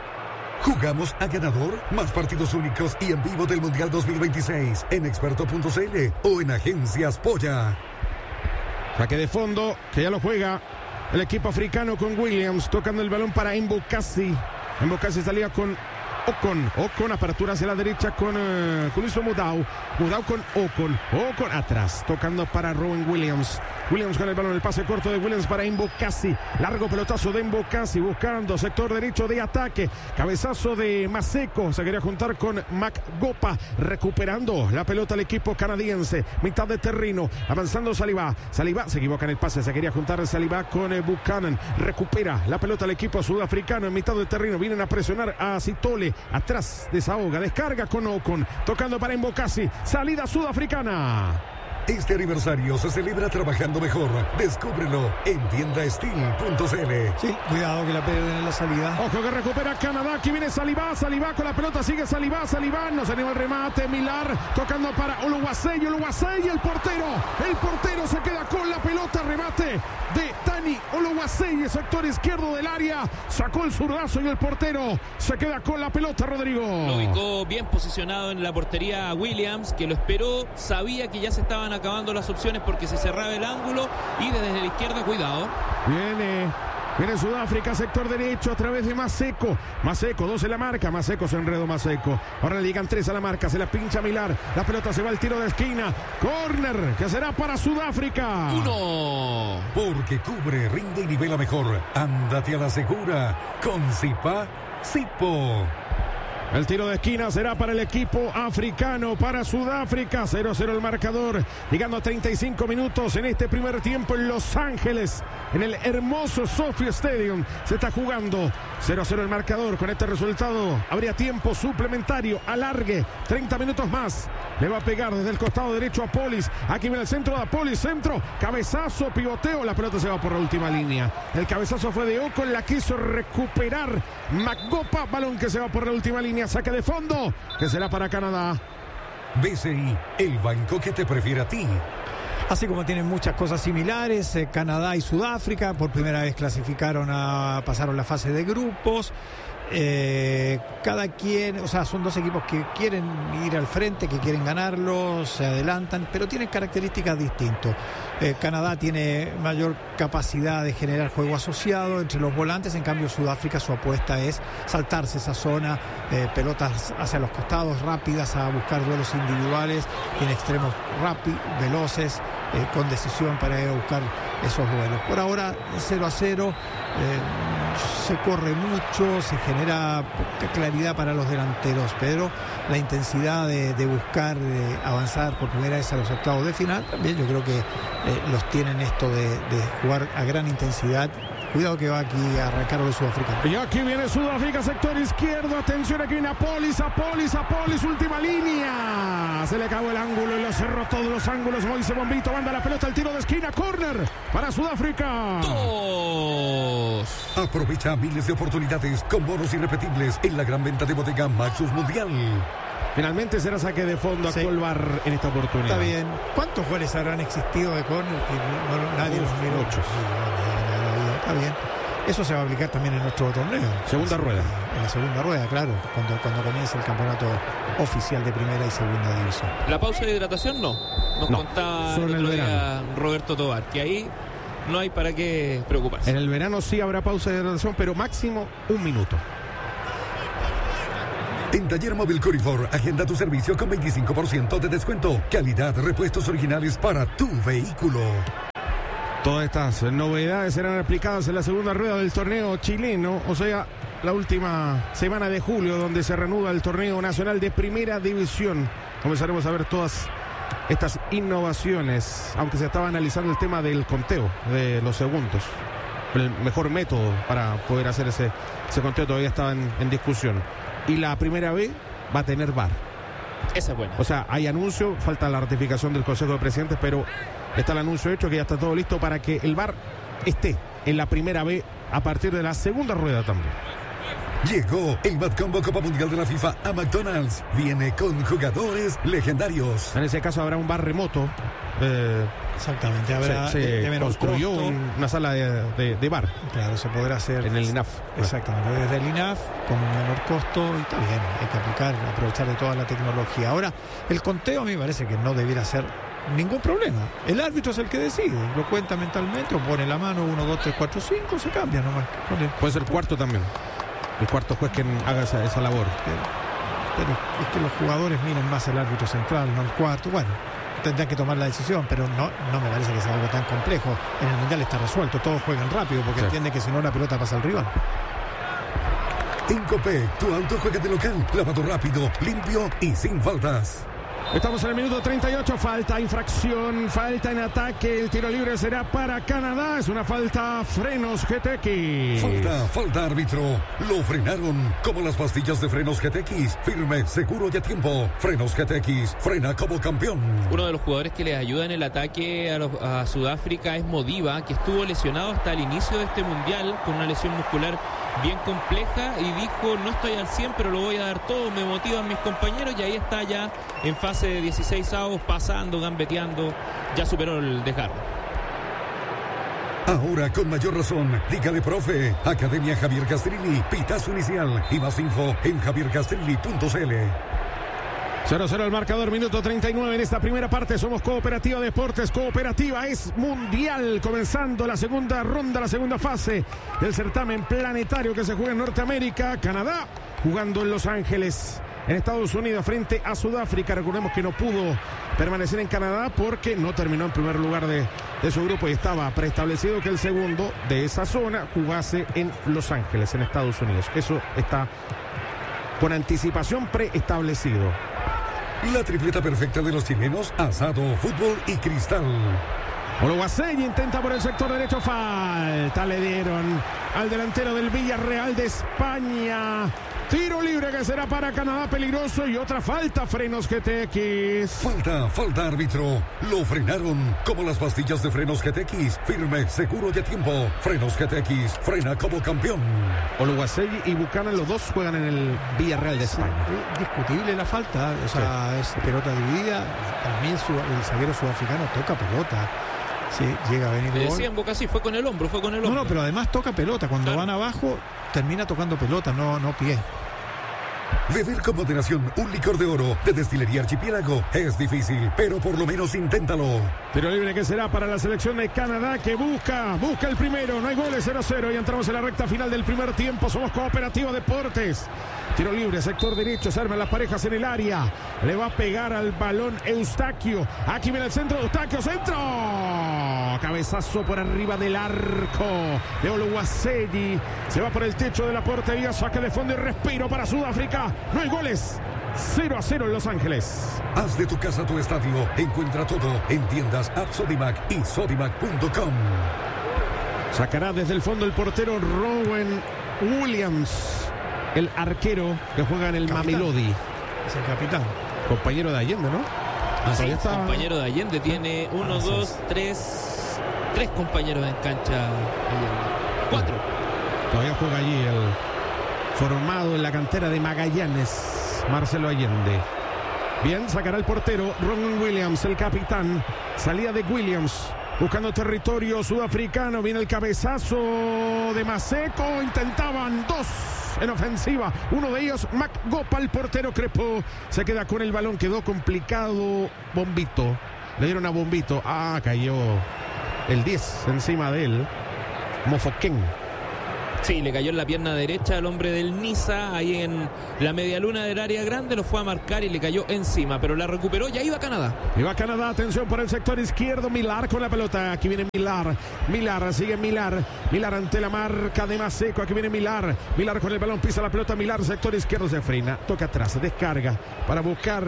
Jugamos a ganador, más partidos únicos y en vivo del Mundial 2026 en experto.cl o en Agencias Polla. Saque de fondo, que ya lo juega el equipo africano con Williams, tocando el balón para Mbokasi. Mbokasi salía con Ocon, apertura hacia la derecha con Mudau con Ocon atrás, tocando para Rowan Williams con el balón, el pase corto de Williams para Mbokasi, largo pelotazo de Mbokasi, buscando sector derecho de ataque, cabezazo de Maseko, se quería juntar con Macgopa, recuperando la pelota el equipo canadiense, mitad de terreno, avanzando Saliba se equivoca en el pase, se quería juntar Saliba con Buchanan, recupera la pelota el equipo sudafricano en mitad de terreno, vienen a presionar a Sitole, atrás desahoga, descarga con Ocon, tocando para Mbokasi, salida sudafricana. Este aniversario se celebra trabajando mejor. Descúbrelo en tiendaestil.cl. Sí, cuidado que la pierden en la salida. Ojo que recupera Canadá. Aquí viene Saliba con la pelota. Sigue Saliba. No se anima el remate. Millar tocando para Oluwaseyi. El portero se queda con la pelota. Remate de Dani Oluwaseyi, sector izquierdo del área. Sacó el zurdazo y el portero se queda con la pelota, Rodrigo. Lo ubicó bien posicionado en la portería Williams, que lo esperó. Sabía que ya se estaban acabando las opciones porque se cerraba el ángulo y desde la izquierda, cuidado. Viene Sudáfrica, sector derecho a través de Maseko, 2 en la marca, Maseko se enredó ahora le llegan 3 a la marca, se la pincha Millar, la pelota se va al tiro de esquina, córner que será para Sudáfrica. 1. Porque cubre, rinde y nivela mejor. Ándate a la segura con Sipo. El tiro de esquina será para el equipo africano, para Sudáfrica. 0-0 el marcador. Llegando a 35 minutos en este primer tiempo en Los Ángeles, en el hermoso SoFi Stadium. Se está jugando 0-0 el marcador. Con este resultado habría tiempo suplementario, alargue, 30 minutos más. Le va a pegar desde el costado derecho a Polis. Aquí viene el centro de Polis, centro, cabezazo, pivoteo. La pelota se va por la última línea. El cabezazo fue de Ocon, la quiso recuperar Macgopa. Balón que se va por la última línea. Saque de fondo, que será para Canadá. BCI, el banco que te prefiere a ti. Así como tienen muchas cosas similares, Canadá y Sudáfrica por primera vez pasaron la fase de grupos. Cada quien, son dos equipos que quieren ir al frente, que quieren ganarlo, se adelantan, pero tienen características distintas. Canadá tiene mayor capacidad de generar juego asociado entre los volantes, en cambio Sudáfrica su apuesta es saltarse esa zona, pelotas hacia los costados rápidas, a buscar duelos individuales, tiene extremos rápidos, veloces, con decisión para ir a buscar esos duelos. Por ahora 0-0, se corre mucho, se genera poca claridad para los delanteros, pero la intensidad de buscar avanzar por primera vez a los octavos de final, también yo creo que los tienen esto de jugar a gran intensidad. Cuidado que va aquí a arrancar a los sudafricanos. Y aquí viene Sudáfrica, sector izquierdo. Atención, aquí viene Apolis, última línea. Se le acabó el ángulo y lo cerró todos los ángulos. Moise Bombito manda la pelota al tiro de esquina. Córner para Sudáfrica. 2. Aprovecha miles de oportunidades con bonos irrepetibles en la gran venta de bodega Maxus Mundial. Finalmente será saque de fondo, actuó el VAR en esta oportunidad. Está bien. ¿Cuántos goles habrán existido de córner que nadie los miró? Muchos. Está bien. Eso se va a aplicar también en nuestro torneo. Segunda rueda. En la segunda rueda, claro. Cuando comience el campeonato oficial de primera y segunda división. La pausa de hidratación no. Nos contaba solo en el otro día verano. Roberto Tobar, que ahí no hay para qué preocuparse. En el verano sí habrá pausa de hidratación, pero máximo 1 minuto. En Taller Móvil Curifor, agenda tu servicio con 25% de descuento. Calidad, repuestos originales para tu vehículo. Todas estas novedades serán aplicadas en la segunda rueda del torneo chileno, o sea, la última semana de julio, donde se reanuda el torneo nacional de primera división. Comenzaremos a ver todas estas innovaciones, aunque se estaba analizando el tema del conteo de los segundos. El mejor método para poder hacer ese conteo todavía estaba en discusión. Y la primera B va a tener VAR. Esa es buena. O sea, hay anuncio, falta la ratificación del Consejo de Presidentes, pero está el anuncio hecho que ya está todo listo para que el VAR esté en la primera B a partir de la segunda rueda también. Llegó el Mad Combo Copa Mundial de la FIFA a McDonald's. Viene con jugadores legendarios. En ese caso habrá un VAR remoto. Exactamente, habrá Se de menor construyó costo. una sala de VAR Claro, se podrá hacer en el INAF. exactamente desde el INAF con un menor costo y está bien, hay que aprovechar de toda la tecnología. Ahora, el conteo a mí me parece que no debiera ser ningún problema. El árbitro es el que decide, lo cuenta mentalmente o pone la mano 1, 2, 3, 4, 5, se cambia nomás. Puede ser cuarto también. El cuarto juez quien haga esa labor. Pero es que los jugadores miren más el árbitro central, no el cuarto. Bueno, tendrán que tomar la decisión, pero no me parece que sea algo tan complejo. En el Mundial está resuelto, todos juegan rápido porque entienden que si no la pelota pasa al rival. En Copec, tu auto juega de local, lavado rápido, limpio y sin faltas. Estamos en el minuto 38, falta, infracción, falta en ataque, el tiro libre será para Canadá, es una falta, frenos GTX. Falta árbitro, lo frenaron como las pastillas de frenos GTX, firme, seguro y a tiempo. Frenos GTX, frena como campeón. Uno de los jugadores que les ayuda en el ataque a Sudáfrica es Modiba, que estuvo lesionado hasta el inicio de este mundial con una lesión muscular bien compleja y dijo: no estoy al 100 pero lo voy a dar todo, me motivan mis compañeros, y ahí está ya en fase de 16avos, pasando, gambeteando, ya superó el desgarro. Ahora con mayor razón, dígale profe, Academia Javier Castrilli, pitazo inicial y más info en javiercastrilli.cl. 0-0 el marcador, minuto 39 en esta primera parte. Somos Cooperativa Deportes. Cooperativa es mundial, comenzando la segunda ronda, la segunda fase del certamen planetario que se juega en Norteamérica. Canadá jugando en Los Ángeles, en Estados Unidos, frente a Sudáfrica. Recordemos que no pudo permanecer en Canadá porque no terminó en primer lugar de su grupo y estaba preestablecido que el segundo de esa zona jugase en Los Ángeles, en Estados Unidos. Eso está con anticipación preestablecido. La tripleta perfecta de los chilenos, asado, fútbol y cristal. Oluwaseyi intenta por el sector derecho, falta, le dieron al delantero del Villarreal de España. Tiro libre que será para Canadá, peligroso, y otra falta, frenos GTX. Falta árbitro, lo frenaron como las pastillas de frenos GTX, firme, seguro y a tiempo. Frenos GTX, frena como campeón. Oluwaseyi y Buchanan, los dos juegan en el Villarreal de España. Discutible la falta, o sea, es pelota dividida. Para mí el zaguero sudafricano toca pelota. Sí, llega a venir. Le decían Boca, sí, fue con el hombro. No, pero además toca pelota. Cuando van abajo, termina tocando pelota, no pie. Beber con moderación un licor de oro de Destilería Archipiélago es difícil, pero por lo menos inténtalo. Tiro libre que será para la selección de Canadá, que busca el primero. No hay goles, 0-0 y entramos en la recta final del primer tiempo. Somos Cooperativa Deportes. Tiro libre, sector derecho, se arman las parejas en el área. Le va a pegar al balón Eustaquio. Aquí viene el centro, Eustaquio, centro. Cabezazo por arriba del arco de Oluwaseyi. Se va por el techo de la portería, saque de fondo y respiro para Sudáfrica. No hay goles. 0-0 en Los Ángeles. Haz de tu casa tu estadio. Encuentra todo en tiendas App Sodimac y Sodimac.com. Sacará desde el fondo el portero Rowan Williams, el arquero que juega en el Mamelodi. Es el capitán. Compañero de Allende, ¿no? Así es, compañero de Allende. Tiene 1, 2, 3 compañeros en cancha. 4. Todavía juega allí el formado en la cantera de Magallanes, Marcelo Allende. Bien, sacará el portero Ron Williams, el capitán. Salida de Williams. Buscando territorio sudafricano. Viene el cabezazo de Maseko. Intentaban dos en ofensiva. Uno de ellos, McGopa, el portero Crepo. Se queda con el balón. Quedó complicado. Bombito. Le dieron a Bombito. Cayó el 10 encima de él. Mofoken. Sí, le cayó en la pierna derecha al hombre del Niza, ahí en la medialuna del área grande, lo fue a marcar y le cayó encima, pero la recuperó, ya iba Canadá. Iba Canadá, atención por el sector izquierdo, Millar con la pelota, aquí viene Millar, sigue Millar ante la marca de Maseko, aquí viene Millar con el balón, pisa la pelota, Millar, sector izquierdo, se frena, toca atrás, descarga para buscar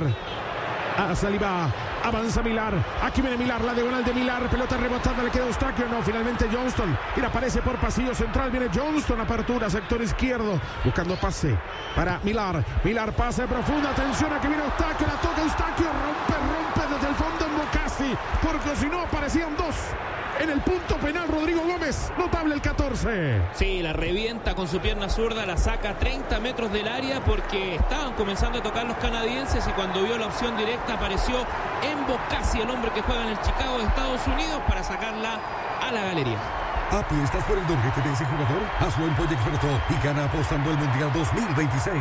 a Saliba, avanza Millar, aquí viene Millar, la diagonal de Millar, pelota rebotada, le queda Eustaquio, no, finalmente Johnston, mira, aparece por pasillo central, viene Johnston, apertura, sector izquierdo, buscando pase para Millar, pase profundo, atención, aquí viene Eustaquio, la toca Eustaquio, rompe desde el fondo en Bocasi, porque si no aparecían dos. En el punto penal, Rodrigo Gómez, notable el 14. Sí, la revienta con su pierna zurda, la saca a 30 metros del área porque estaban comenzando a tocar los canadienses y cuando vio la opción directa apareció en Bocasi, el hombre que juega en el Chicago de Estados Unidos, para sacarla a la galería. ¿Apuestas por el doblete de ese jugador? Hazlo en Pollo Experto y gana apostando el Mundial 2026.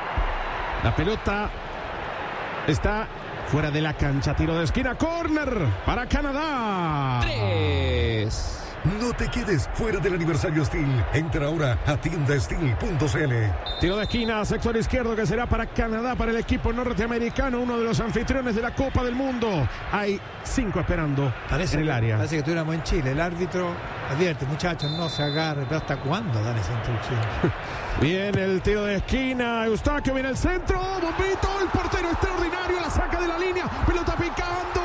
La pelota está fuera de la cancha, tiro de esquina, córner para Canadá. 3. No te quedes fuera del aniversario Steel. Entra ahora a tiendasteel.cl. Tiro de esquina, sector izquierdo, que será para Canadá, para el equipo norteamericano, uno de los anfitriones de la Copa del Mundo. Hay 5 esperando en el área. Parece que estuviéramos en Chile. El árbitro advierte, muchachos, no se agarre. Pero ¿hasta cuándo dan esa instrucción? Bien, el tiro de esquina, Eustaquio viene el centro, Bombito, el portero extraordinario, la saca de la línea, pelota picando.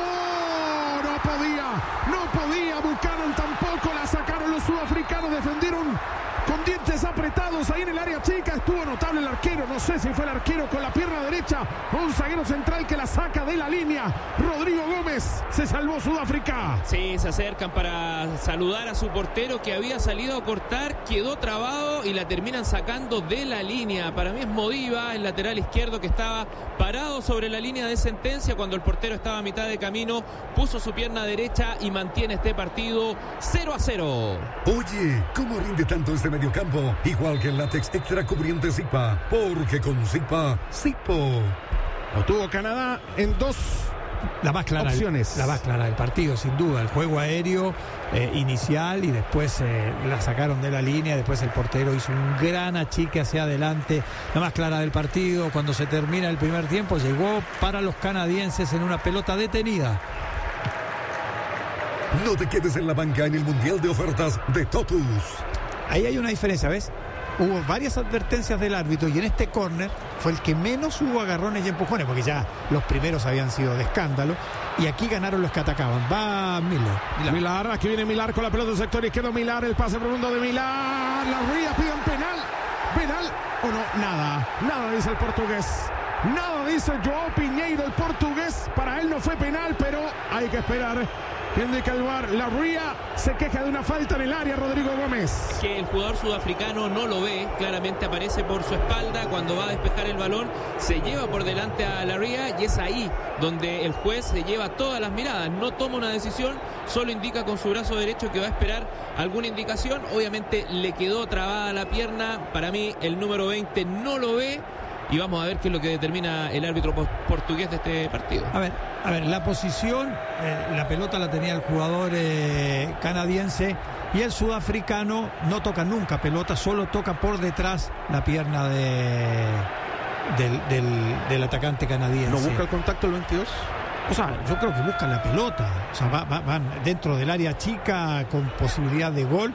No podía, Buchanan tampoco, la sacaron los sudafricanos, defendieron con dientes apretados ahí en el área chica, estuvo notable el arquero, no sé si fue el arquero con la pierna derecha, un zaguero central que la saca de la línea, Rodrigo Gómez, se salvó Sudáfrica. Sí, se acercan para saludar a su portero que había salido a cortar, quedó trabado y la terminan sacando de la línea. Para mí es Modiva, el lateral izquierdo que estaba parado sobre la línea de sentencia cuando el portero estaba a mitad de camino, puso su pierna derecha y mantiene este partido 0-0. Oye, ¿cómo rinde tanto este mediocampo? Igual que el látex extra cubriente Zipa, porque con Zipa, Zipo. Lo tuvo Canadá en 2 la más clara opciones. La más clara del partido, sin duda. El juego aéreo inicial y después la sacaron de la línea. Después el portero hizo un gran achique hacia adelante. La más clara del partido. Cuando se termina el primer tiempo, llegó para los canadienses en una pelota detenida. No te quedes en la banca en el Mundial de Ofertas de Totus. Ahí hay una diferencia, ¿ves? Hubo varias advertencias del árbitro y en este córner fue el que menos hubo agarrones y empujones, porque ya los primeros habían sido de escándalo y aquí ganaron los que atacaban. Va Millar, aquí viene Millar con la pelota del sector izquierdo, Millar, el pase profundo de Millar, la Ría piden penal o no, nada dice el portugués. Nada dice Joao Piñeiro, el portugués. Para él no fue penal, pero hay que esperar. ¿Quién indica el VAR? La Ría se queja de una falta en el área, Rodrigo Gómez. Que el jugador sudafricano no lo ve, claramente aparece por su espalda cuando va a despejar el balón, se lleva por delante a la Ría y es ahí donde el juez se lleva todas las miradas, no toma una decisión, solo indica con su brazo derecho que va a esperar alguna indicación. Obviamente le quedó trabada la pierna, para mí el número 20 no lo ve. Y vamos a ver qué es lo que determina el árbitro portugués de este partido. A ver, la posición, la pelota la tenía el jugador canadiense y el sudafricano no toca nunca pelota, solo toca por detrás la pierna del atacante canadiense. ¿No busca el contacto el 22? O sea, yo creo que buscan la pelota. O sea, van dentro del área chica con posibilidad de gol.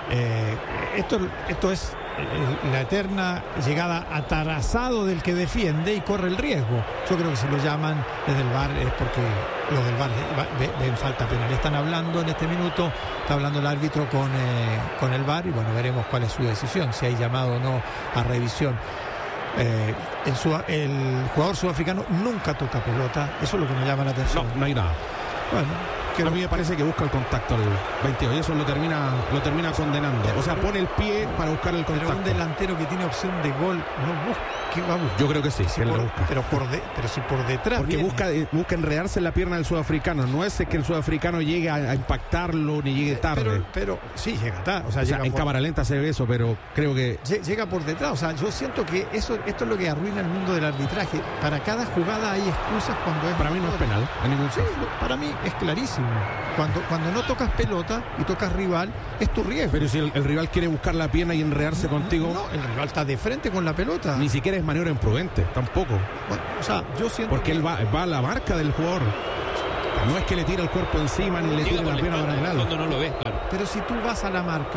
Esto es la eterna llegada atarazado del que defiende y corre el riesgo. Yo creo que si lo llaman desde el VAR es porque los del VAR ven falta penal. Están hablando en este minuto, está hablando el árbitro con el VAR y bueno, veremos cuál es su decisión, si hay llamado o no a revisión. El jugador sudafricano nunca toca pelota, eso es lo que me llama la atención. No hay nada. Bueno, A mí me parece que busca el contacto al 22 y eso lo termina condenando. O sea, pone el pie para buscar el contacto. Pero un delantero que tiene opción de gol no busca. ¿Qué va a buscar? Yo creo que sí, que él lo busca. Pero si por detrás. Porque viene. busca enredarse en la pierna del sudafricano. No es que el sudafricano llegue a impactarlo ni llegue tarde. Pero sí, llega tarde. O sea, en cámara lenta se ve eso, pero creo que llega por detrás. O sea, yo siento que esto es lo que arruina el mundo del arbitraje. Para cada jugada hay excusas cuando es. Para mí no es penal, en ningún caso. Sí, para mí es clarísimo. Cuando no tocas pelota y tocas rival, es tu riesgo. Pero si el rival quiere buscar la pierna y enredarse contigo. No, el rival está de frente con la pelota. Ni siquiera es maniobra imprudente, tampoco. Bueno, o sea, yo siento. Porque él va a la marca del jugador. No es que le tire el cuerpo encima ni le tire la pierna para el lado. No lo ves, claro. Pero si tú vas a la marca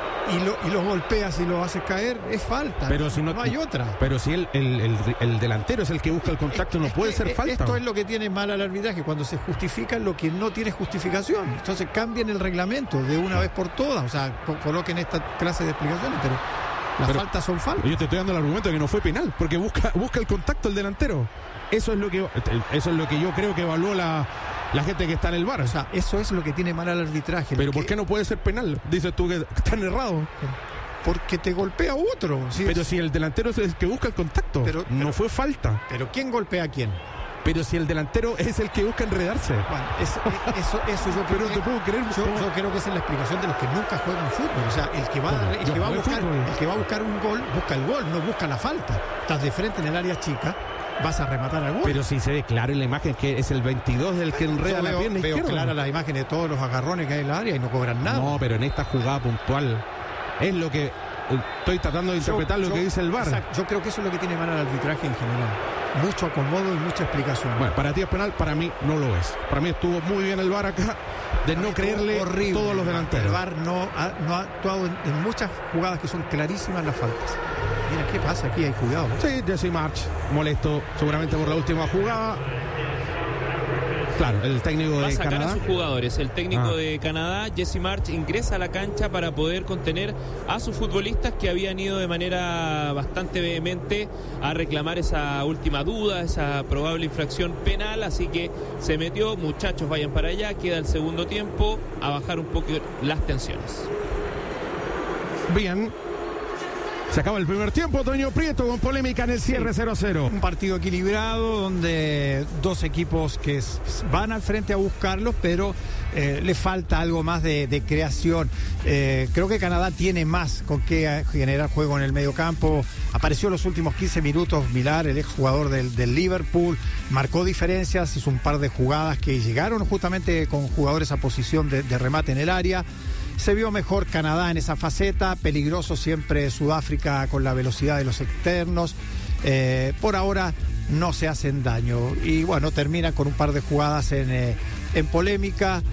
y lo golpeas y lo haces caer, es falta. Pero si no hay otra. Pero si el delantero es el que busca el contacto, no puede ser falta. Esto es lo que tiene mal al arbitraje, cuando se justifica lo que no tiene justificación. Entonces cambien el reglamento de una vez por todas. O sea, coloquen esta clase de explicaciones, pero las faltas son faltas. Yo te estoy dando el argumento de que no fue penal, porque busca el contacto el delantero. Eso es lo que yo creo que evaluó la gente que está en el VAR. O sea, eso es lo que tiene mal al arbitraje. Pero ¿por qué no puede ser penal? Dices tú que están errados. Porque te golpea otro. ¿Sí? Pero si el delantero es el que busca el contacto, pero no fue falta. Pero ¿quién golpea a quién? Pero si el delantero es el que busca enredarse. Bueno, eso yo creo que, yo creo que esa es la explicación de los que nunca juegan fútbol. O sea, el que va a buscar un gol, busca el gol, no busca la falta. Estás de frente en el área chica, vas a rematar al gol. Pero si se ve claro en la imagen que es el 22 del que enreda la pierna izquierda. Veo claras las imágenes de todos los agarrones que hay en la área y no cobran nada. No, pero en esta jugada puntual es lo que estoy tratando de interpretar lo que dice el VAR. Exacto. Yo creo que eso es lo que tiene mal al arbitraje en general. Mucho acomodo y mucha explicación. Bueno, para ti es penal, para mí no lo es. Para mí estuvo muy bien el VAR acá de no creerle horrible, todos los delanteros. El VAR no ha actuado en muchas jugadas que son clarísimas las faltas. Mira, ¿qué pasa aquí? Hay cuidado. Sí, Jesse March, molesto seguramente por la última jugada. Claro, el técnico de Canadá. Va a sacar a sus jugadores. El técnico de Canadá, Jesse March, ingresa a la cancha para poder contener a sus futbolistas que habían ido de manera bastante vehemente a reclamar esa última duda, esa probable infracción penal. Así que se metió, muchachos, vayan para allá, queda el segundo tiempo, a bajar un poco las tensiones. Bien. Se acaba el primer tiempo, Toño Prieto con polémica en el cierre 0-0. Un partido equilibrado donde dos equipos que van al frente a buscarlos, pero le falta algo más de creación. Creo que Canadá tiene más con qué generar juego en el medio campo. Apareció en los últimos 15 minutos Millar, el exjugador del Liverpool, marcó diferencias, hizo un par de jugadas que llegaron justamente con jugadores a posición de remate en el área. Se vio mejor Canadá en esa faceta, peligroso siempre Sudáfrica con la velocidad de los externos. Por ahora no se hacen daño y bueno, terminan con un par de jugadas en polémica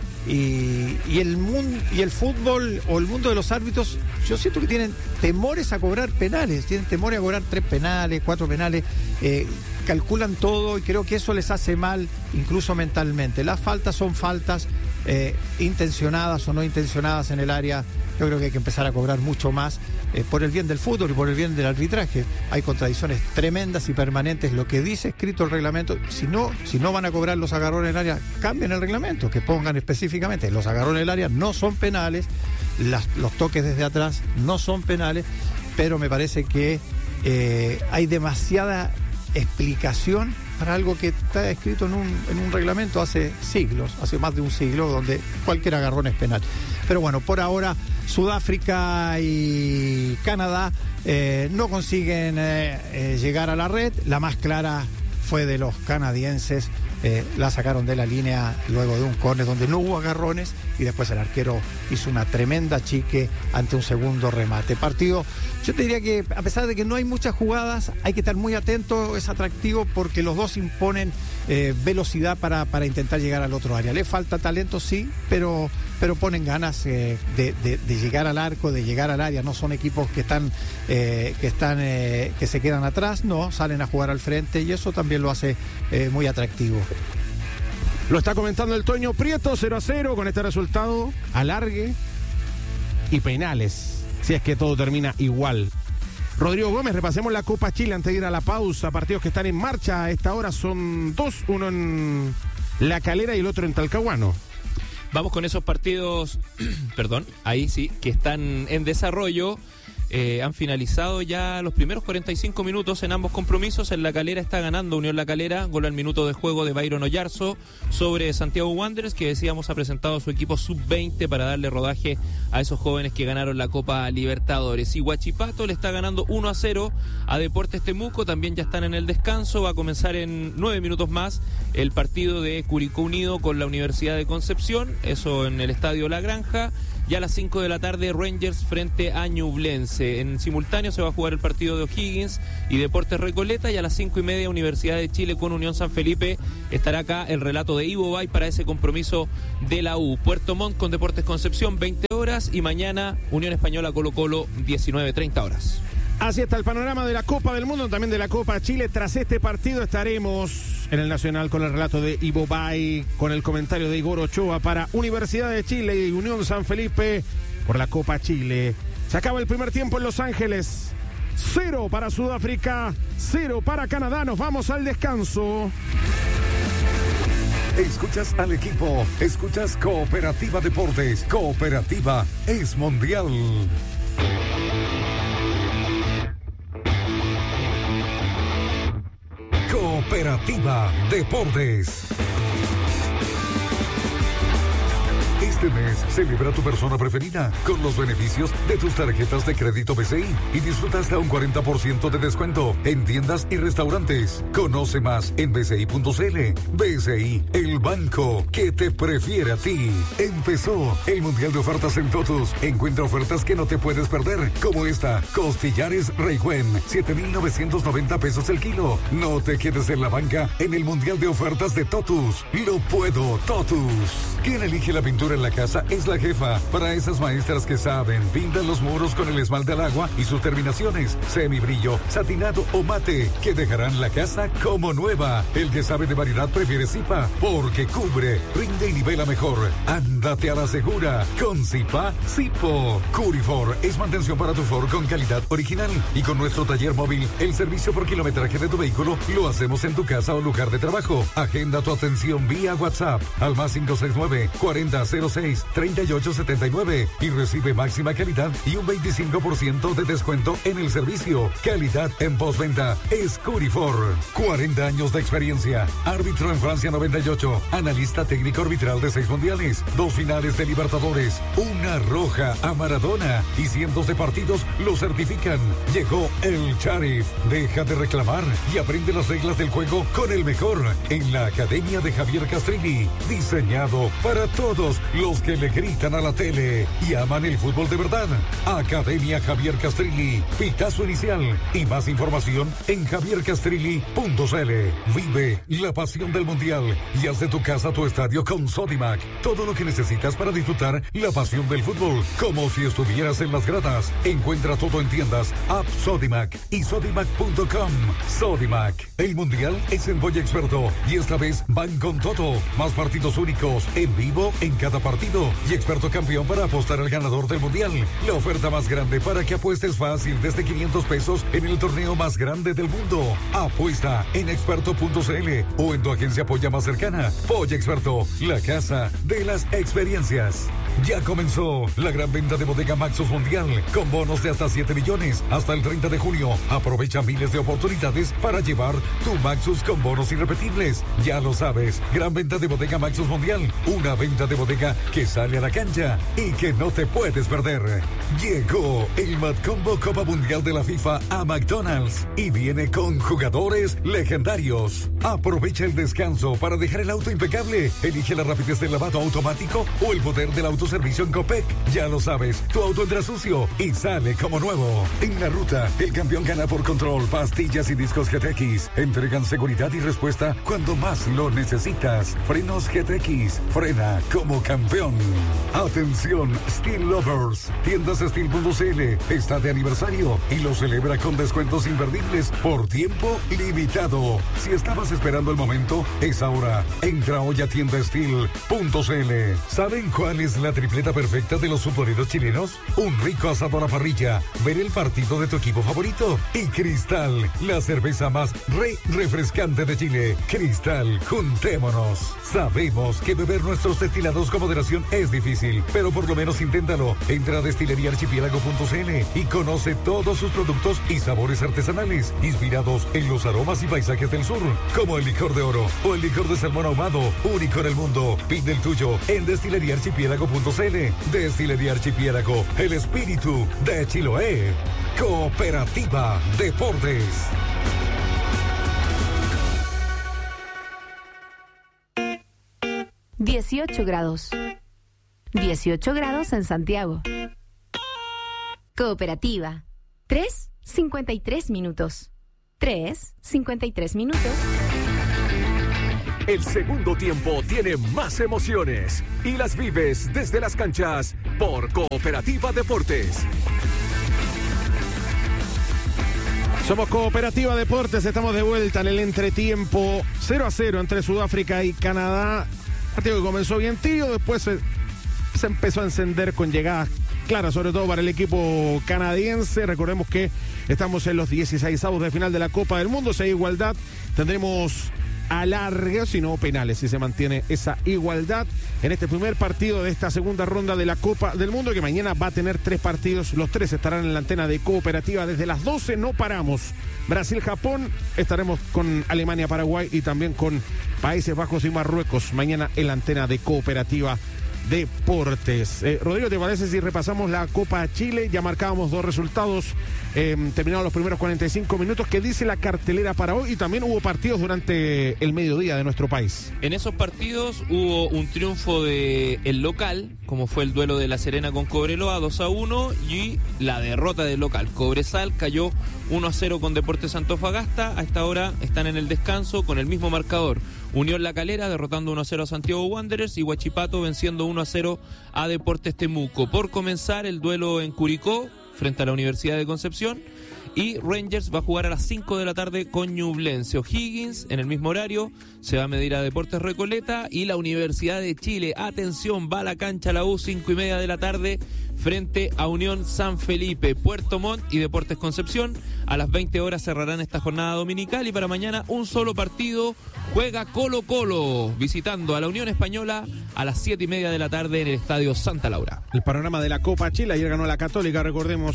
y el fútbol o el mundo de los árbitros, yo siento que tienen temores a cobrar penales, tienen temores a cobrar 3 penales, 4 penales, calculan todo y creo que eso les hace mal incluso mentalmente. Las faltas son faltas, intencionadas o no intencionadas en el área. Yo creo que hay que empezar a cobrar mucho más por el bien del fútbol y por el bien del arbitraje. Hay contradicciones tremendas y permanentes. Lo que dice escrito el reglamento, si no van a cobrar los agarrones en el área, cambien el reglamento, que pongan específicamente los agarrones en el área no son penales, los toques desde atrás no son penales, pero me parece que hay demasiada explicación para algo que está escrito en un reglamento hace siglos, hace más de un siglo, donde cualquier agarrón es penal. Pero bueno, por ahora Sudáfrica y Canadá no consiguen llegar a la red. La más clara fue de los canadienses, la sacaron de la línea luego de un córner donde no hubo agarrones y después el arquero hizo una tremenda chique ante un segundo remate. Partido, yo te diría que a pesar de que no hay muchas jugadas, hay que estar muy atento, es atractivo porque los dos imponen velocidad para intentar llegar al otro área. Le falta talento, sí, pero ponen ganas de llegar al arco, de llegar al área. No son equipos que se quedan atrás, no, salen a jugar al frente y eso también lo hace muy atractivo. Lo está comentando el Toño Prieto, 0-0 con este resultado, alargue y penales, si es que todo termina igual. Rodrigo Gómez, repasemos la Copa Chile antes de ir a la pausa. Partidos que están en marcha a esta hora son 2, uno en La Calera y el otro en Talcahuano. Vamos con esos partidos, perdón, ahí sí, que están en desarrollo. Han finalizado ya los primeros 45 minutos en ambos compromisos. En La Calera está ganando Unión La Calera, gol al minuto de juego de Byron Oyarzo sobre Santiago Wanderers, que decíamos ha presentado su equipo sub-20 para darle rodaje a esos jóvenes que ganaron la Copa Libertadores. Y Huachipato le está ganando 1-0 a Deportes Temuco, también ya están en el descanso. Va a comenzar en 9 minutos más el partido de Curicó Unido con la Universidad de Concepción, eso en el Estadio La Granja. Ya a las 5 de la tarde, Rangers frente a Ñublense. En simultáneo se va a jugar el partido de O'Higgins y Deportes Recoleta. Y a las 5:30, Universidad de Chile con Unión San Felipe. Estará acá el relato de Ivo Bay para ese compromiso de la U. Puerto Montt con Deportes Concepción, 20 horas. Y mañana, Unión Española Colo-Colo, 19:30 horas. Así está el panorama de la Copa del Mundo, también de la Copa Chile. Tras este partido estaremos en el Nacional con el relato de Ivo Bay, con el comentario de Igor Ochoa para Universidad de Chile y Unión San Felipe por la Copa Chile. Se acaba el primer tiempo en Los Ángeles. 0 para Sudáfrica, 0 para Canadá. Nos vamos al descanso. Escuchas al equipo, escuchas Cooperativa Deportes. Cooperativa es mundial. Cooperativa Deportes. Este mes celebra tu persona preferida con los beneficios de tus tarjetas de crédito BCI y disfruta hasta un 40% de descuento en tiendas y restaurantes. Conoce más en bci.cl. BCI, el banco que te prefiere a ti. Empezó el Mundial de Ofertas en Totus. Encuentra ofertas que no te puedes perder, como esta: costillares Reigüen, 7,990 pesos el kilo. No te quedes en la banca en el Mundial de Ofertas de Totus. Lo puedo, Totus. Quien elige la pintura en la casa es la jefa. Para esas maestras que saben, pintan los muros con el esmalte al agua y sus terminaciones, semibrillo, satinado o mate, que dejarán la casa como nueva. El que sabe de variedad prefiere Zipa, porque cubre, rinde y nivela mejor. Ándate a la segura con Zipa Zipo. Curifor es mantención para tu Ford con calidad original. Y con nuestro taller móvil, el servicio por kilometraje de tu vehículo lo hacemos en tu casa o lugar de trabajo. Agenda tu atención vía WhatsApp al más 569-4006-3879 y recibe máxima calidad y un 25% de descuento en el servicio. Calidad en postventa es Curifor. 40 años de experiencia. Árbitro en Francia 98. Analista técnico arbitral de 6 mundiales, 2 finales de Libertadores, una roja a Maradona y cientos de partidos lo certifican. Llegó el Sheriff. Deja de reclamar y aprende las reglas del juego con el mejor en la Academia de Javier Castrilli. Diseñado para todos los que le gritan a la tele y aman el fútbol de verdad. Academia Javier Castrilli, pitazo inicial y más información en javiercastrilli.cl. Vive la pasión del mundial y haz de tu casa tu estadio con Sodimac. Todo lo que necesitas para disfrutar la pasión del fútbol, como si estuvieras en las gradas. Encuentra todo en tiendas, app Sodimac y sodimac.com. Sodimac, el mundial es en Boy Experto y esta vez van con todo. Más partidos únicos en vivo en cada partido y experto campeón para apostar al ganador del mundial. La oferta más grande para que apuestes fácil desde 500 pesos en el torneo más grande del mundo. Apuesta en experto.cl o en tu agencia Polla más cercana. Polla Experto, la casa de las experiencias. Ya comenzó la gran venta de Bodega Maxus Mundial con bonos de hasta 7 millones hasta el 30 de junio. Aprovecha miles de oportunidades para llevar tu Maxus con bonos irrepetibles. Ya lo sabes, gran venta de Bodega Maxus Mundial. Una venta de bodega que sale a la cancha y que no te puedes perder. Llegó el Mad Combo Copa Mundial de la FIFA a McDonald's y viene con jugadores legendarios. Aprovecha el descanso para dejar el auto impecable. Elige la rapidez del lavado automático o el poder del autoservicio en Copec. Ya lo sabes, tu auto entra sucio y sale como nuevo. En la ruta, el campeón gana por control. Pastillas y discos GTX entregan seguridad y respuesta cuando más lo necesitas. Frenos GTX, frena como campeón. Atención, Steel Lovers. Tiendas Steel.cl está de aniversario y lo celebra con descuentos imperdibles por tiempo limitado. Si estabas esperando el momento, es ahora. Entra hoy a tienda Steel.cl. ¿Saben cuál es la tripleta perfecta de los submarinos chilenos, un rico asado a la parrilla, ver el partido de tu equipo favorito y Cristal, la cerveza más refrescante de Chile. Cristal, juntémonos. Sabemos que beber nuestros destilados con moderación es difícil, pero por lo menos inténtalo. Entra a destileriaarchipiélago.cl y conoce todos sus productos y sabores artesanales, inspirados en los aromas y paisajes del sur, como el licor de oro o el licor de salmón ahumado, único en el mundo. Pide el tuyo en destileriaarchipiélago.cl. Destilería Archipiélago, el espíritu de Chiloé. Cooperativa Deportes. ...18 grados... ...18 grados en Santiago... Cooperativa... 3:53 minutos... 3:53 minutos... El segundo tiempo tiene más emociones... ...y las vives desde las canchas... ...por Cooperativa Deportes... Somos Cooperativa Deportes, estamos de vuelta en el entretiempo. 0-0 entre Sudáfrica y Canadá. Partido que comenzó bien tibio, después se empezó a encender con llegadas claras, sobre todo para el equipo canadiense. Recordemos que estamos en los 16avos de final de la Copa del Mundo. Si hay igualdad, tendremos alargue, si no penales, si se mantiene esa igualdad en este primer partido de esta segunda ronda de la Copa del Mundo, que mañana va a tener 3 partidos. Los 3 estarán en la antena de Cooperativa desde las 12. No paramos. Brasil-Japón, estaremos con Alemania-Paraguay y también con Países Bajos y Marruecos mañana en la antena de Cooperativa Deportes. Rodrigo, ¿te parece si repasamos la Copa Chile? Ya marcábamos 2 resultados, terminados los primeros 45 minutos. ¿Qué dice la cartelera para hoy? Y también hubo partidos durante el mediodía de nuestro país. En esos partidos hubo un triunfo del local, como fue el duelo de La Serena con Cobreloa, 2-1, y la derrota del local. Cobresal cayó 1-0 con Deportes Antofagasta. A esta hora están en el descanso con el mismo marcador. Unión La Calera derrotando 1-0 a Santiago Wanderers y Huachipato venciendo 1-0 a Deportes Temuco. Por comenzar el duelo en Curicó frente a la Universidad de Concepción, y Rangers va a jugar a las 5 de la tarde con Ñublense. O'Higgins en el mismo horario se va a medir a Deportes Recoleta, y la Universidad de Chile, atención, va a la cancha la U 5:30 de la tarde frente a Unión San Felipe. Puerto Montt y Deportes Concepción a las 20 horas cerrarán esta jornada dominical, y para mañana un solo partido. Juega Colo-Colo visitando a la Unión Española a las 7:30 de la tarde en el Estadio Santa Laura. El panorama de la Copa Chile: ayer ganó la Católica, recordemos,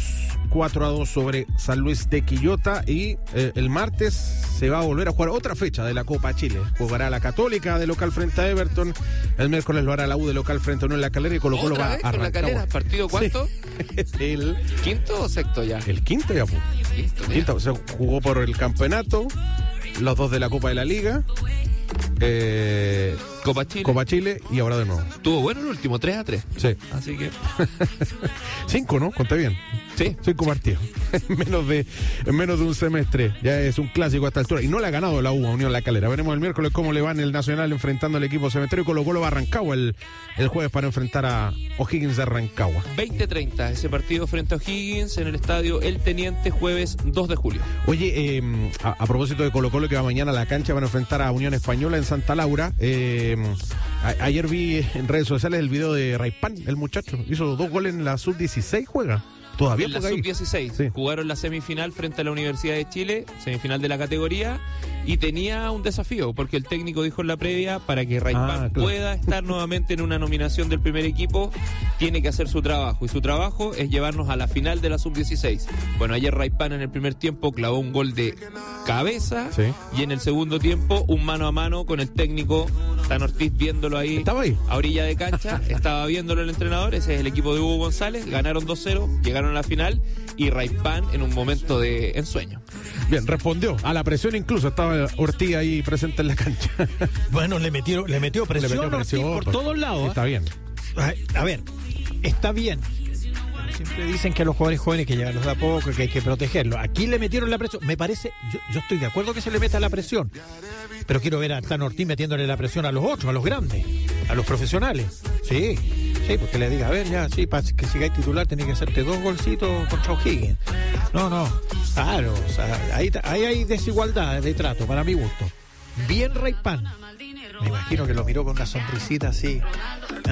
4-2 sobre San Luis de Quillota, y el martes se va a volver a jugar otra fecha de la Copa Chile. Jugará la Católica de local frente a Everton, el miércoles lo hará la U de local frente a Unión La Calera, y Colo-Colo va a arrancar. La Calera, ¿partido cuánto? Sí. ¿El quinto o sexto ya? El quinto ya fue. Quinto, se jugó por el campeonato, los 2 de la Copa de la Liga, Copa Chile y ahora de nuevo. Estuvo bueno el último, 3-3. Sí. Así que 5, ¿no? Conté bien. Sí. 5 partidos. en menos de un semestre. Ya es un clásico a esta altura. Y no le ha ganado la U a Unión La Calera. Veremos el miércoles cómo le va en el Nacional enfrentando al equipo Cementerio. Colo-Colo va a Rancagua el jueves para enfrentar a O'Higgins de Rancagua. 20:30 ese partido frente a O'Higgins en el estadio El Teniente, jueves 2 de julio. Oye, a propósito de Colo-Colo, que va mañana a la cancha, van a enfrentar a Unión Española en Santa Laura. Ayer vi en redes sociales el video de Raipán, el muchacho. Hizo 2 goles en la sub-16, juega. Todavía en la sub-16. Sí. Jugaron la semifinal frente a la Universidad de Chile, semifinal de la categoría, y tenía un desafío, porque el técnico dijo en la previa, para que Raipán pueda estar nuevamente en una nominación del primer equipo, tiene que hacer su trabajo, y su trabajo es llevarnos a la final de la sub-16. Bueno, ayer Raipán en el primer tiempo clavó un gol de cabeza, sí, y en el segundo tiempo un mano a mano con el técnico Tan Ortiz, viéndolo ahí. ¿Estaba ahí? A orilla de cancha, estaba viéndolo el entrenador. Ese es el equipo de Hugo González, ganaron 2-0, llegaron a la final, y Raipán en un momento de ensueño. Bien, respondió a la presión, incluso estaba Ortiz ahí presente en la cancha. Bueno, le metió presión Ortiz por todos lados. Está bien. A ver, está bien. Siempre dicen que a los jugadores jóvenes que llevarlos de a poco, que hay que protegerlos. Aquí le metieron la presión. Me parece, yo estoy de acuerdo que se le meta la presión, pero quiero ver a Tan Ortiz metiéndole la presión a los otros, a los grandes, a los profesionales. Sí, porque le diga, a ver, ya, sí, para que sigáis titular tenés que hacerte 2 golcitos contra O'Higgins. No, claro, o sea, ahí hay desigualdad de trato, para mi gusto. Bien Raipán. Me imagino que lo miró con una sonrisita así.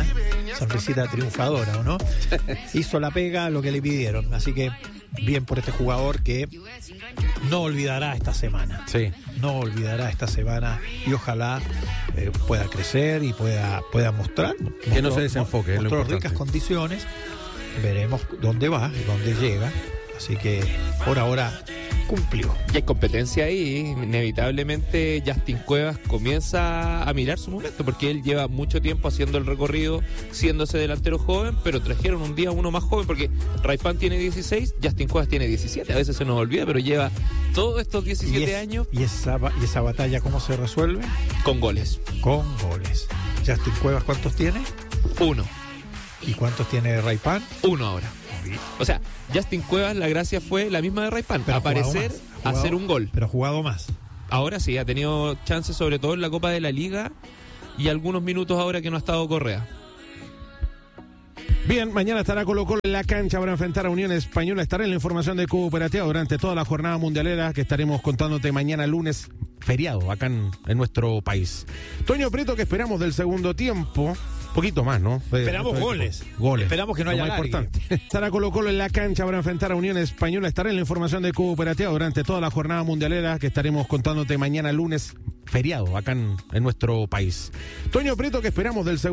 sonrisita triunfadora, ¿o no? Hizo la pega, lo que le pidieron. Así que bien por este jugador que no olvidará esta semana. Sí. No olvidará esta semana y ojalá pueda crecer y pueda mostrar. Que no se desenfoque. Mostró ricas condiciones. Veremos dónde va y dónde llega. Así que por ahora cumplió. Y hay competencia ahí, inevitablemente Justin Cuevas comienza a mirar su momento, porque él lleva mucho tiempo haciendo el recorrido, siéndose delantero joven, pero trajeron un día uno más joven, porque Raipan tiene 16, Justin Cuevas tiene 17, a veces se nos olvida, pero lleva todos estos 17 años. ¿Y esa batalla cómo se resuelve? Con goles. Con goles. Justin Cuevas, ¿cuántos tiene? 1. ¿Y cuántos tiene Raipan? 1 ahora. O sea, Justin Cuevas, la gracia fue la misma de Raipan, aparecer, hacer un gol. Pero ha jugado más. Ahora sí, ha tenido chances sobre todo en la Copa de la Liga y algunos minutos ahora que no ha estado Correa. Bien, mañana estará Colo-Colo en la cancha para enfrentar a Unión Española. Estará en la información de Cooperativa durante toda la jornada mundialera que estaremos contándote mañana lunes, feriado acá en nuestro país. Toño Prieto, que esperamos del segundo tiempo. Poquito más, ¿no? Esperamos goles. Esperamos que no haya alargue. Importante. Estará Colo-Colo en la cancha para enfrentar a Unión Española. Estará en la información de Cooperativa durante toda la jornada mundialera que estaremos contándote mañana lunes, feriado acá en nuestro país. Toño Prieto, que esperamos del segundo